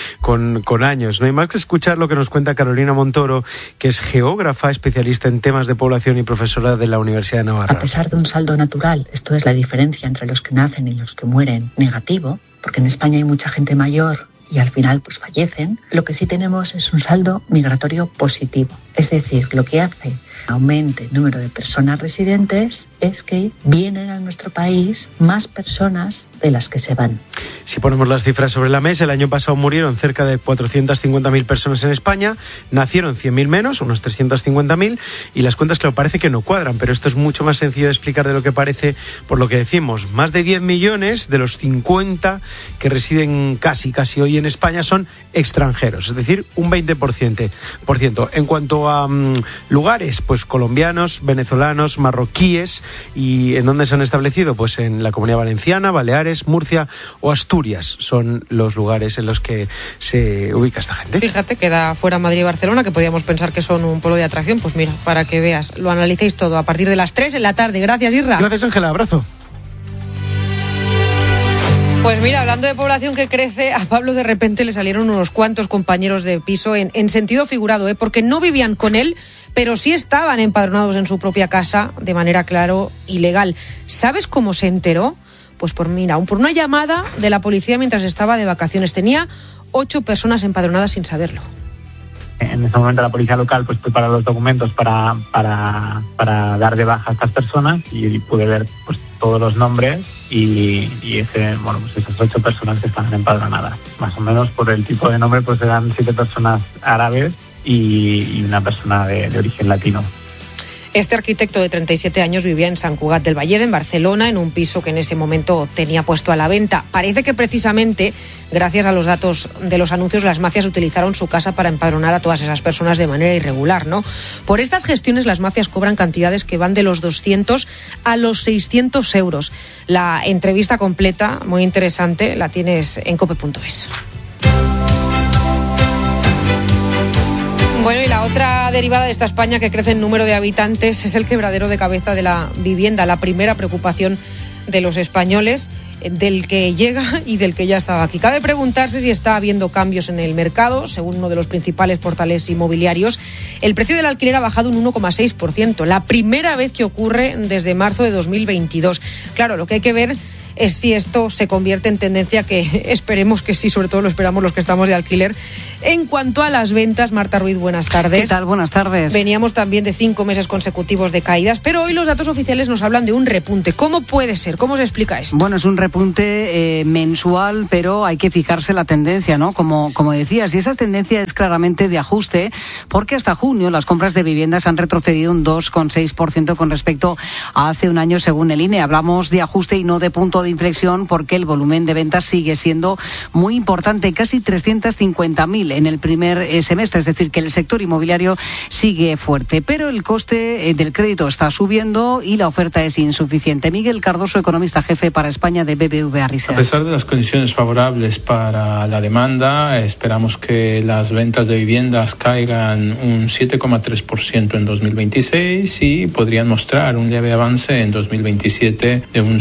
con años. No hay más que escuchar lo que nos cuenta Carolina Montoro, que es geógrafa, especialista en temas de población y profesora de la Universidad de Navarra. A pesar de un saldo natural, esto es la diferencia entre los que nacen y los que mueren, negativo, porque en España hay mucha gente mayor y al final pues fallecen, lo que sí tenemos es un saldo migratorio positivo. Es decir, lo que hace aumente el número de personas residentes es que vienen a nuestro país más personas de las que se van. Si ponemos las cifras sobre la mesa, el año pasado murieron cerca de 450.000 personas en España, nacieron 100.000 menos, unos 350.000, y las cuentas, claro, parece que no cuadran, pero esto es mucho más sencillo de explicar de lo que parece, por lo que decimos, más de 10 millones de los 50 que residen casi hoy en España son extranjeros, es decir, un 20%. En cuanto a lugares, pues colombianos, venezolanos, marroquíes. ¿Y en dónde se han establecido? Pues en la Comunidad Valenciana, Baleares, Murcia o Asturias son los lugares en los que se ubica esta gente. Fíjate, queda fuera Madrid y Barcelona, que podíamos pensar que son un polo de atracción. Pues mira, para que veas, lo analicéis todo a partir de las 3 en la tarde. Gracias, Isra. Gracias, Ángela. Abrazo. Pues mira, hablando de población que crece, a Pablo de repente le salieron unos cuantos compañeros de piso en sentido figurado, porque no vivían con él, pero sí estaban empadronados en su propia casa de manera, claro, ilegal. ¿Sabes cómo se enteró? Pues por una llamada de la policía mientras estaba de vacaciones. Tenía 8 personas empadronadas sin saberlo. En ese momento la policía local pues prepara los documentos para dar de baja a estas personas y pude ver pues todos los nombres y esas 8 personas que estaban empadronadas. Más o menos por el tipo de nombre pues eran 7 personas árabes y una persona de origen latino. Este arquitecto de 37 años vivía en Sant Cugat del Vallès, en Barcelona, en un piso que en ese momento tenía puesto a la venta. Parece que precisamente, gracias a los datos de los anuncios, las mafias utilizaron su casa para empadronar a todas esas personas de manera irregular, ¿no? Por estas gestiones las mafias cobran cantidades que van de los 200 a los 600 euros. La entrevista completa, muy interesante, la tienes en cope.es. Bueno, y la otra derivada de esta España que crece en número de habitantes es el quebradero de cabeza de la vivienda, la primera preocupación de los españoles, del que llega y del que ya estaba aquí. Cabe preguntarse si está habiendo cambios en el mercado. Según uno de los principales portales inmobiliarios, el precio del alquiler ha bajado un 1,6%, la primera vez que ocurre desde marzo de 2022. Claro, lo que hay que ver es si esto se convierte en tendencia, que esperemos que sí, sobre todo lo esperamos los que estamos de alquiler. En cuanto a las ventas, Marta Ruiz, buenas tardes. ¿Qué tal? Buenas tardes. Veníamos también de 5 meses consecutivos de caídas, pero hoy los datos oficiales nos hablan de un repunte. ¿Cómo puede ser? ¿Cómo se explica esto? Bueno, es un repunte mensual, pero hay que fijarse la tendencia, ¿no? Como decías, y esa tendencia es claramente de ajuste, porque hasta junio las compras de viviendas han retrocedido un 2,6% con respecto a hace un año, según el INE. Hablamos de ajuste y no de punto de inflexión, porque el volumen de ventas sigue siendo muy importante, casi 350.000 en el primer semestre, es decir, que el sector inmobiliario sigue fuerte, pero el coste del crédito está subiendo y la oferta es insuficiente. Miguel Cardoso, economista jefe para España de BBVA Research. A pesar de las condiciones favorables para la demanda, esperamos que las ventas de viviendas caigan un 7,3% en 2026 y podrían mostrar un leve avance en 2027 de un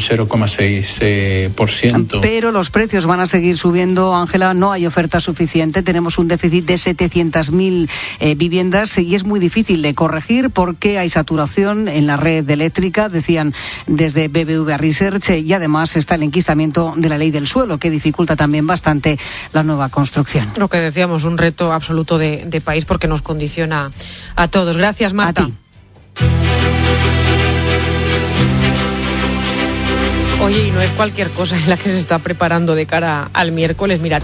0,6%. Pero los precios van a seguir subiendo, Ángela, no hay oferta suficiente, tenemos un déficit de 700.000 viviendas y es muy difícil de corregir porque hay saturación en la red eléctrica, decían desde BBVA Research, y además está el enquistamiento de la ley del suelo, que dificulta también bastante la nueva construcción. Lo que decíamos, un reto absoluto de país porque nos condiciona a todos. Gracias, Marta. A ti. Oye, y no es cualquier cosa en la que se está preparando de cara al miércoles. Mira,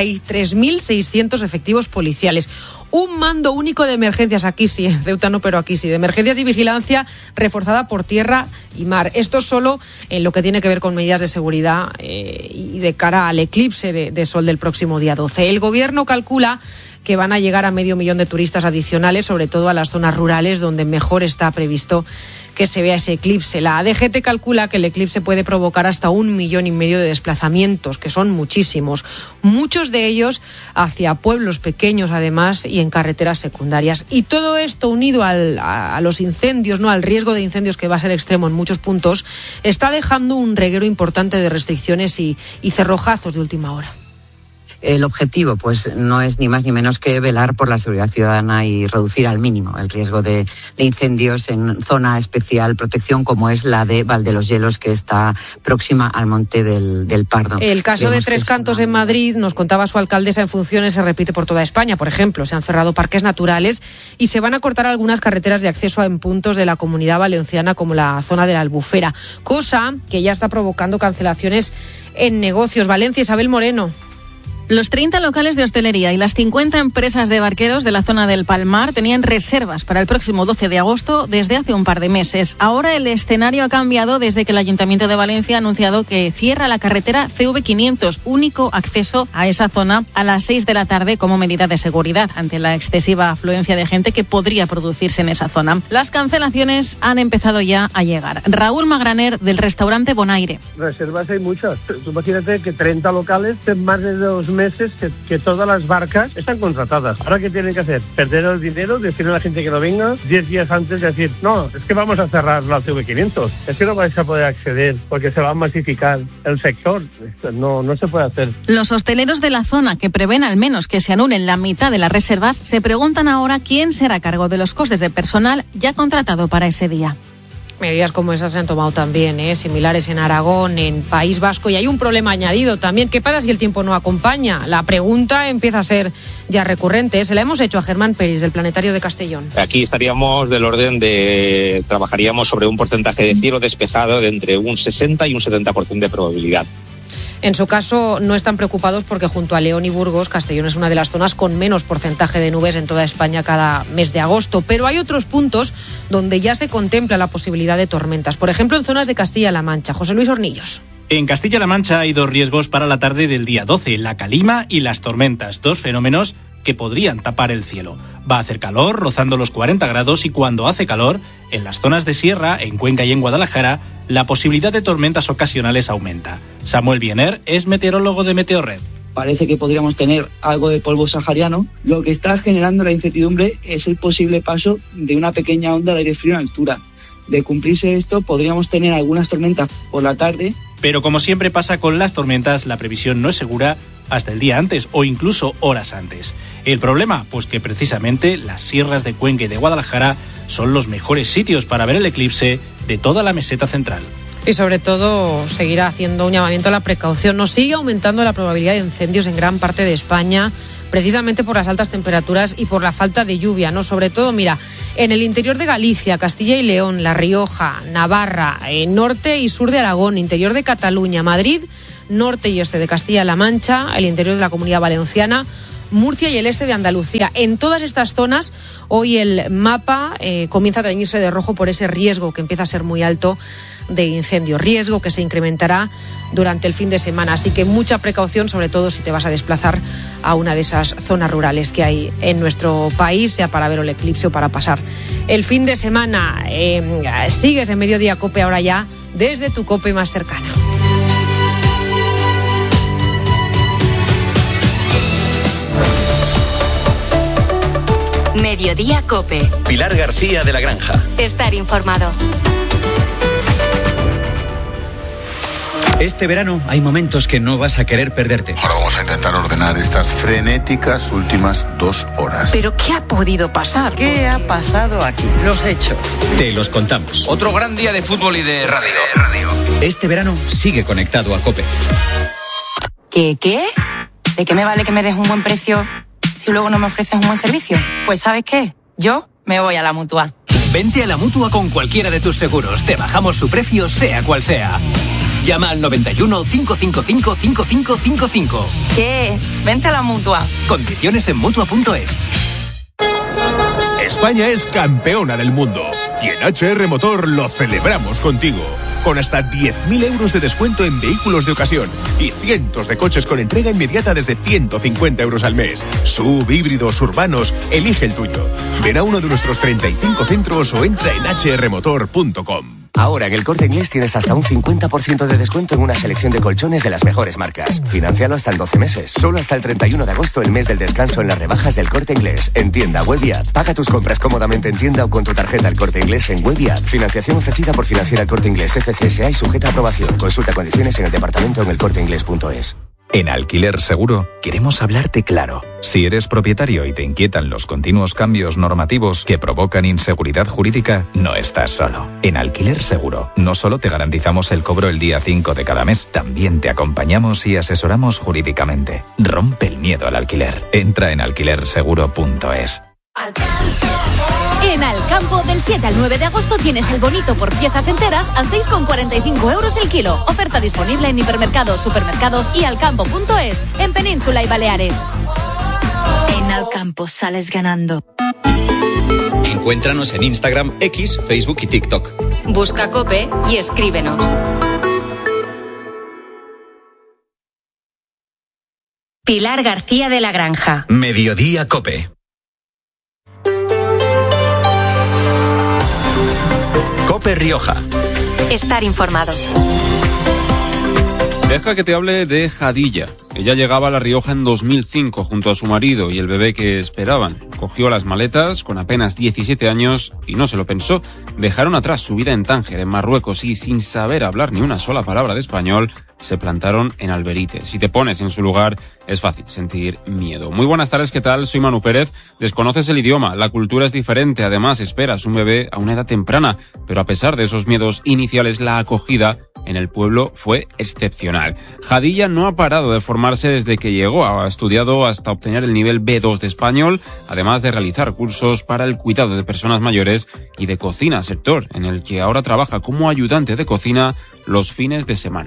33.600 efectivos policiales. Un mando único de emergencias, aquí sí, en Ceuta no, pero aquí sí, de emergencias y vigilancia reforzada por tierra y mar. Esto solo en lo que tiene que ver con medidas de seguridad y de cara al eclipse de sol del próximo día 12. El gobierno calcula que van a llegar a 500.000 de turistas adicionales, sobre todo a las zonas rurales donde mejor está previsto que se vea ese eclipse. La DGT calcula que el eclipse puede provocar hasta 1,5 millones de desplazamientos, que son muchísimos, muchos de ellos hacia pueblos pequeños además y en carreteras secundarias. Y todo esto unido a los incendios, no al riesgo de incendios que va a ser extremo en muchos puntos, está dejando un reguero importante de restricciones y cerrojazos de última hora. El objetivo, pues, no es ni más ni menos que velar por la seguridad ciudadana y reducir al mínimo el riesgo de incendios en zona especial protección como es la de Valdeloshielos, que está próxima al Monte del Pardo. El caso de Tres Cantos en Madrid, nos contaba su alcaldesa en funciones, se repite por toda España. Por ejemplo, se han cerrado parques naturales y se van a cortar algunas carreteras de acceso en puntos de la Comunidad Valenciana como la zona de la Albufera, cosa que ya está provocando cancelaciones en negocios. Valencia, Isabel Moreno. Los 30 locales de hostelería y las 50 empresas de barqueros de la zona del Palmar tenían reservas para el próximo 12 de agosto desde hace un par de meses. Ahora el escenario ha cambiado desde que el Ayuntamiento de Valencia ha anunciado que cierra la carretera CV500, único acceso a esa zona, a las 6 de la tarde como medida de seguridad ante la excesiva afluencia de gente que podría producirse en esa zona. Las cancelaciones han empezado ya a llegar. Raúl Magraner, del restaurante Bonaire. Reservas hay muchas. Tú imagínate que 30 locales en más de 2 meses que todas las barcas están contratadas. ¿Ahora qué tienen que hacer? ¿Perder el dinero? ¿Decirle a la gente que no venga? 10 días antes de decir, no, es que vamos a cerrar la CV500. Es que no vais a poder acceder porque se va a masificar el sector. No se puede hacer. Los hosteleros de la zona, que prevén al menos que se anulen la mitad de las reservas, se preguntan ahora quién será a cargo de los costes de personal ya contratado para ese día. Medidas como esas se han tomado también, similares en Aragón, en País Vasco, y hay un problema añadido también. ¿Qué pasa si el tiempo no acompaña? La pregunta empieza a ser ya recurrente. Se la hemos hecho a Germán Pérez, del Planetario de Castellón. Aquí estaríamos del orden de, trabajaríamos sobre un porcentaje de cielo despejado de entre un 60 y un 70% de probabilidad. En su caso, no están preocupados porque junto a León y Burgos, Castellón es una de las zonas con menos porcentaje de nubes en toda España cada mes de agosto. Pero hay otros puntos donde ya se contempla la posibilidad de tormentas. Por ejemplo, en zonas de Castilla-La Mancha. José Luis Hornillos. En Castilla-La Mancha hay 2 riesgos para la tarde del día 12, la calima y las tormentas, 2 fenómenos que podrían tapar el cielo. Va a hacer calor, rozando los 40 grados, y cuando hace calor, en las zonas de sierra, en Cuenca y en Guadalajara, la posibilidad de tormentas ocasionales aumenta. Samuel Biener es meteorólogo de Meteorred. Parece que podríamos tener algo de polvo sahariano. Lo que está generando la incertidumbre es el posible paso de una pequeña onda de aire frío en altura. De cumplirse esto, podríamos tener algunas tormentas por la tarde. Pero como siempre pasa con las tormentas, la previsión no es segura hasta el día antes o incluso horas antes. ¿El problema? Pues que precisamente las sierras de Cuenca y de Guadalajara son los mejores sitios para ver el eclipse de toda la meseta central. Y sobre todo seguirá haciendo un llamamiento a la precaución. Nos sigue aumentando la probabilidad de incendios en gran parte de España, precisamente por las altas temperaturas y por la falta de lluvia, ¿no? Sobre todo, mira, en el interior de Galicia, Castilla y León, La Rioja, Navarra, norte y sur de Aragón, interior de Cataluña, Madrid, norte y este de Castilla-La Mancha, el interior de la Comunidad Valenciana, Murcia y el este de Andalucía. En todas estas zonas, hoy el mapa comienza a teñirse de rojo por ese riesgo que empieza a ser muy alto de incendio. Riesgo que se incrementará durante el fin de semana. Así que mucha precaución, sobre todo si te vas a desplazar a una de esas zonas rurales que hay en nuestro país, sea para ver el eclipse o para pasar el fin de semana. Sigues en Mediodía COPE ahora ya desde tu COPE más cercana. Mediodía COPE. Pilar García de la Granja. Estar informado. Este verano hay momentos que no vas a querer perderte. Ahora vamos a intentar ordenar estas frenéticas últimas 2 horas. ¿Pero qué ha podido pasar? ¿Qué ha pasado aquí? Los hechos. Te los contamos. Otro gran día de fútbol y de radio. Este verano sigue conectado a COPE. ¿Qué? ¿De qué me vale que me des un buen precio si luego no me ofreces un buen servicio? Pues ¿sabes qué? Yo me voy a la Mutua. Vente a la Mutua con cualquiera de tus seguros. Te bajamos su precio, sea cual sea. Llama al 91 555 5555. ¿Qué? Vente a la Mutua. Condiciones en Mutua.es. España es campeona del mundo y en HR Motor lo celebramos contigo. Con hasta 10.000 euros de descuento en vehículos de ocasión y cientos de coches con entrega inmediata desde 150 euros al mes. SUV, híbridos, urbanos, elige el tuyo. Ven a uno de nuestros 35 centros o entra en hrmotor.com. Ahora en El Corte Inglés tienes hasta un 50% de descuento en una selección de colchones de las mejores marcas. Financialo hasta en 12 meses. Solo hasta el 31 de agosto, el mes del descanso en las rebajas del Corte Inglés. En tienda, web y app. Paga tus compras cómodamente en tienda o con tu tarjeta El Corte Inglés en web y app. Financiación ofrecida por Financiera El Corte Inglés FCSA y sujeta a aprobación. Consulta condiciones en el departamento en elcorteinglés.es. En Alquiler Seguro queremos hablarte claro. Si eres propietario y te inquietan los continuos cambios normativos que provocan inseguridad jurídica, no estás solo. En Alquiler Seguro no solo te garantizamos el cobro el día 5 de cada mes, también te acompañamos y asesoramos jurídicamente. Rompe el miedo al alquiler. Entra en alquilerseguro.es. En Alcampo, del 7 al 9 de agosto tienes el bonito por piezas enteras a 6,45 euros el kilo. Oferta disponible en hipermercados, supermercados y alcampo.es, en Península y Baleares. En Alcampo sales ganando. Encuéntranos en Instagram, X, Facebook y TikTok. Busca COPE y escríbenos. Pilar García de la Granja. Mediodía COPE. COPE Rioja. Estar informado. Deja que te hable de Jadilla. Ella llegaba a La Rioja en 2005 junto a su marido y el bebé que esperaban. Cogió las maletas con apenas 17 años y no se lo pensó. Dejaron atrás su vida en Tánger, en Marruecos, y sin saber hablar ni una sola palabra de español, se plantaron en Alberite. Si te pones en su lugar, es fácil sentir miedo. Muy buenas tardes, ¿qué tal? Soy Manu Pérez. Desconoces el idioma, la cultura es diferente, además esperas un bebé a una edad temprana, pero a pesar de esos miedos iniciales, la acogida en el pueblo fue excepcional. Jadilla no ha parado de formarse desde que llegó, ha estudiado hasta obtener el nivel B2 de español, además de realizar cursos para el cuidado de personas mayores y de cocina, sector en el que ahora trabaja como ayudante de cocina los fines de semana.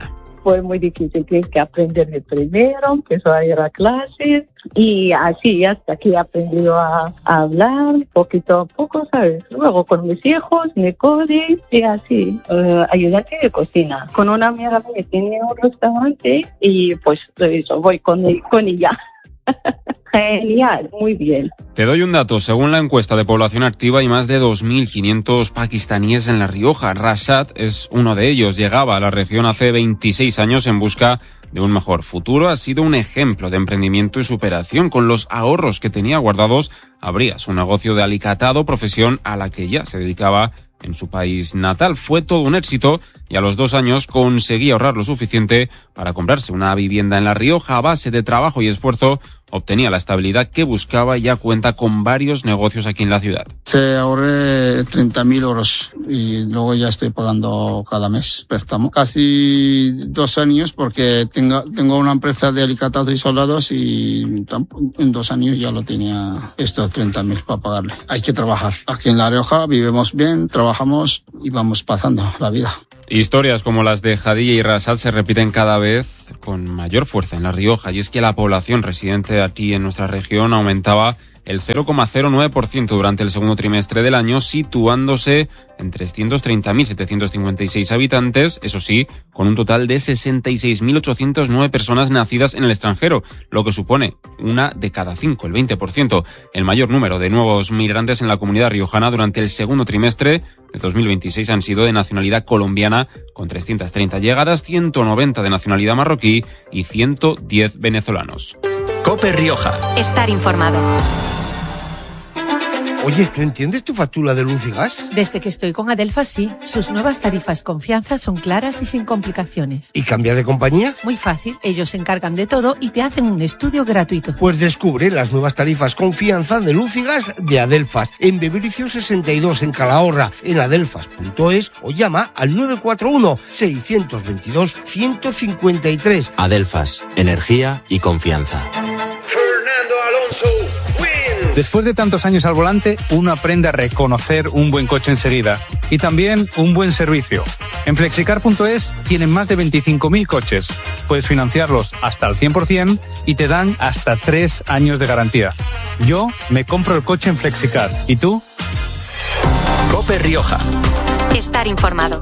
fue muy difícil, tienes que aprender de primero, empezó a ir a clases y así hasta que he aprendido a hablar poquito a poco, ¿sabes? Luego con mis hijos, mi codi y así, ayudante de cocina. Con una amiga que tiene un restaurante y pues eso, voy con ella. Genial, muy bien. Te doy un dato. Según la encuesta de población activa, hay más de 2.500 pakistaníes en La Rioja. Rashad es uno de ellos. Llegaba a la región hace 26 años en busca de un mejor futuro. Ha sido un ejemplo de emprendimiento y superación. Con los ahorros que tenía guardados, abría su negocio de alicatado, profesión a la que ya se dedicaba en su país natal. Fue todo un éxito y a los 2 años conseguía ahorrar lo suficiente para comprarse una vivienda en La Rioja. A base de trabajo y esfuerzo obtenía la estabilidad que buscaba y ya cuenta con varios negocios aquí en la ciudad. Se ahorré 30.000 euros y luego ya estoy pagando cada mes préstamo. Casi 2 años porque tengo una empresa de alicatados y soldados y en 2 años ya lo tenía estos 30.000 para pagarle. Hay que trabajar. Aquí en La Rioja vivimos bien, trabajamos y vamos pasando la vida. Historias como las de Jadilla y Rashad se repiten cada vez con mayor fuerza en La Rioja, y es que la población residente aquí en nuestra región aumentaba el 0,09% durante el segundo trimestre del año, situándose en 330.756 habitantes, eso sí, con un total de 66.809 personas nacidas en el extranjero, lo que supone una de cada 5, el 20%. El mayor número de nuevos migrantes en la comunidad riojana durante el segundo trimestre de 2026 han sido de nacionalidad colombiana, con 330 llegadas, 190 de nacionalidad marroquí y 110 venezolanos. COPE Rioja. Estar informado. Oye, ¿tú entiendes tu factura de luz y gas? Desde que estoy con Adelfas, sí. Sus nuevas tarifas Confianza son claras y sin complicaciones. ¿Y cambiar de compañía? Muy fácil. Ellos se encargan de todo y te hacen un estudio gratuito. Pues descubre las nuevas tarifas Confianza de luz y gas de Adelfas en Bebericio 62 en Calahorra, en adelfas.es, o llama al 941-622-153. Adelfas, energía y confianza. Fernando Alonso. Después de tantos años al volante, uno aprende a reconocer un buen coche enseguida y también un buen servicio. En Flexicar.es tienen más de 25.000 coches. Puedes financiarlos hasta el 100% y te dan hasta 3 años de garantía. Yo me compro el coche en Flexicar. ¿Y tú? COPE Rioja. Estar informado.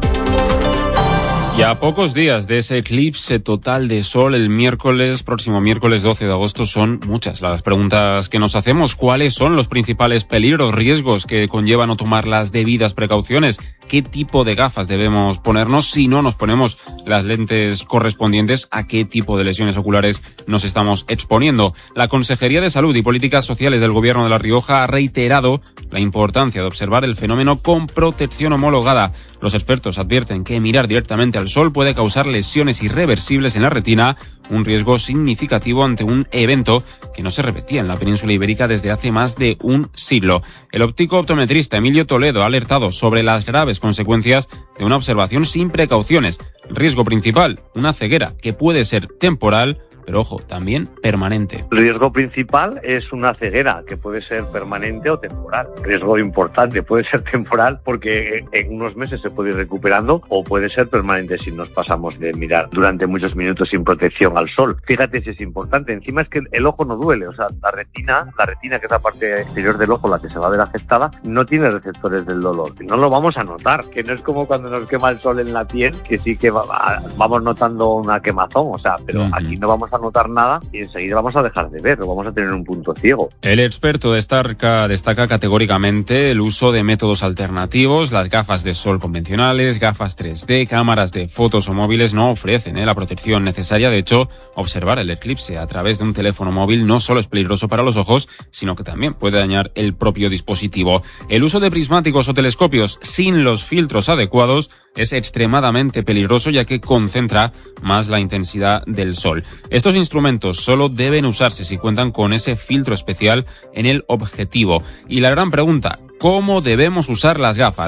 Y a pocos días de ese eclipse total de sol el próximo miércoles 12 de agosto, son muchas las preguntas que nos hacemos. ¿Cuáles son los principales peligros, riesgos que conllevan no tomar las debidas precauciones? ¿Qué tipo de gafas debemos ponernos si no nos ponemos las lentes correspondientes? ¿A qué tipo de lesiones oculares nos estamos exponiendo? La Consejería de Salud y Políticas Sociales del Gobierno de La Rioja ha reiterado la importancia de observar el fenómeno con protección homologada. Los expertos advierten que mirar directamente al sol puede causar lesiones irreversibles en la retina, un riesgo significativo ante un evento que no se repetía en la península ibérica desde hace más de un siglo. El óptico optometrista Emilio Toledo ha alertado sobre las graves consecuencias de una observación sin precauciones. Riesgo principal, una ceguera que puede ser temporal, pero ojo, también permanente. El riesgo principal es una ceguera que puede ser permanente o temporal. Riesgo importante puede ser temporal porque en unos meses se puede ir recuperando, o puede ser permanente si nos pasamos de mirar durante muchos minutos sin protección al sol. Fíjate si es importante. Encima es que el ojo no duele, o sea, la retina que es la parte exterior del ojo, la que se va a ver afectada, no tiene receptores del dolor. No lo vamos a notar, que no es como cuando nos quema el sol en la piel, que sí que vamos notando una quemazón, o sea, pero aquí no vamos a notar nada y enseguida vamos a dejar de ver, o vamos a tener un punto ciego. El experto destaca categóricamente el uso de métodos alternativos. Las gafas de sol convencionales, gafas 3D, cámaras de fotos o móviles no ofrecen la protección necesaria. De hecho, observar el eclipse a través de un teléfono móvil no solo es peligroso para los ojos, sino que también puede dañar el propio dispositivo. El uso de prismáticos o telescopios sin los filtros adecuados es extremadamente peligroso, ya que concentra más la intensidad del sol. Estos instrumentos solo deben usarse si cuentan con ese filtro especial en el objetivo. Y la gran pregunta, ¿cómo debemos usar las gafas?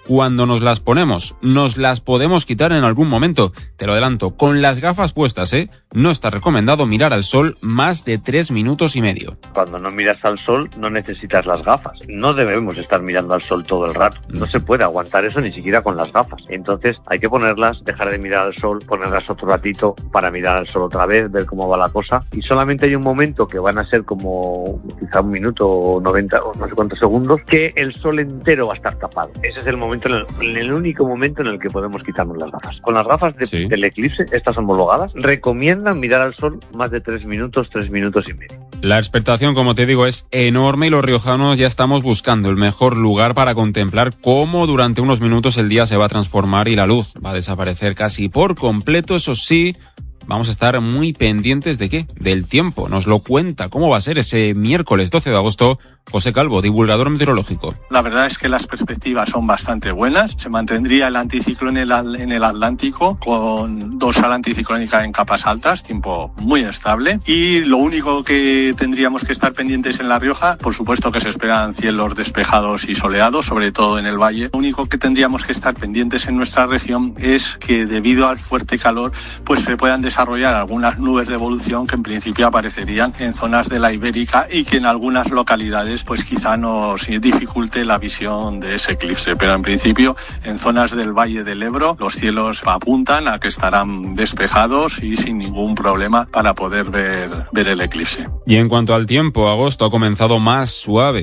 cuando nos las ponemos. Nos las podemos quitar en algún momento. Te lo adelanto, con las gafas puestas, no está recomendado mirar al sol más de 3 minutos y medio. Cuando no miras al sol no necesitas las gafas. No debemos estar mirando al sol todo el rato. No se puede aguantar eso ni siquiera con las gafas. Entonces hay que ponerlas, dejar de mirar al sol, ponerlas otro ratito para mirar al sol otra vez, ver cómo va la cosa. Y solamente hay un momento que van a ser como quizá 1 minuto o 90 o no sé cuántos segundos que el sol entero va a estar tapado. Ese es el momento, el único momento en el que podemos quitarnos las gafas. Con las gafas del eclipse, estas homologadas, recomiendan mirar al sol más de 3 minutos, 3 minutos y medio. La expectación, como te digo, es enorme y los riojanos ya estamos buscando el mejor lugar para contemplar cómo durante unos minutos el día se va a transformar y la luz va a desaparecer casi por completo. Eso sí, vamos a estar muy pendientes ¿de qué? Del tiempo. Nos lo cuenta cómo va a ser ese miércoles 12 de agosto José Calvo, divulgador meteorológico. La verdad es que las perspectivas son bastante buenas. Se mantendría el anticiclón en el Atlántico con dorsal anticiclónica en capas altas, tiempo muy estable. Y lo único que tendríamos que estar pendientes en La Rioja, por supuesto que se esperan cielos despejados y soleados, sobre todo en el valle. Lo único que tendríamos que estar pendientes en nuestra región es que debido al fuerte calor, pues se puedan desarrollar algunas nubes de evolución que en principio aparecerían en zonas de la Ibérica y que en algunas localidades pues quizá nos dificulte la visión de ese eclipse, pero en principio en zonas del Valle del Ebro los cielos apuntan a que estarán despejados y sin ningún problema para poder ver el eclipse. Y en cuanto al tiempo, agosto ha comenzado más suave.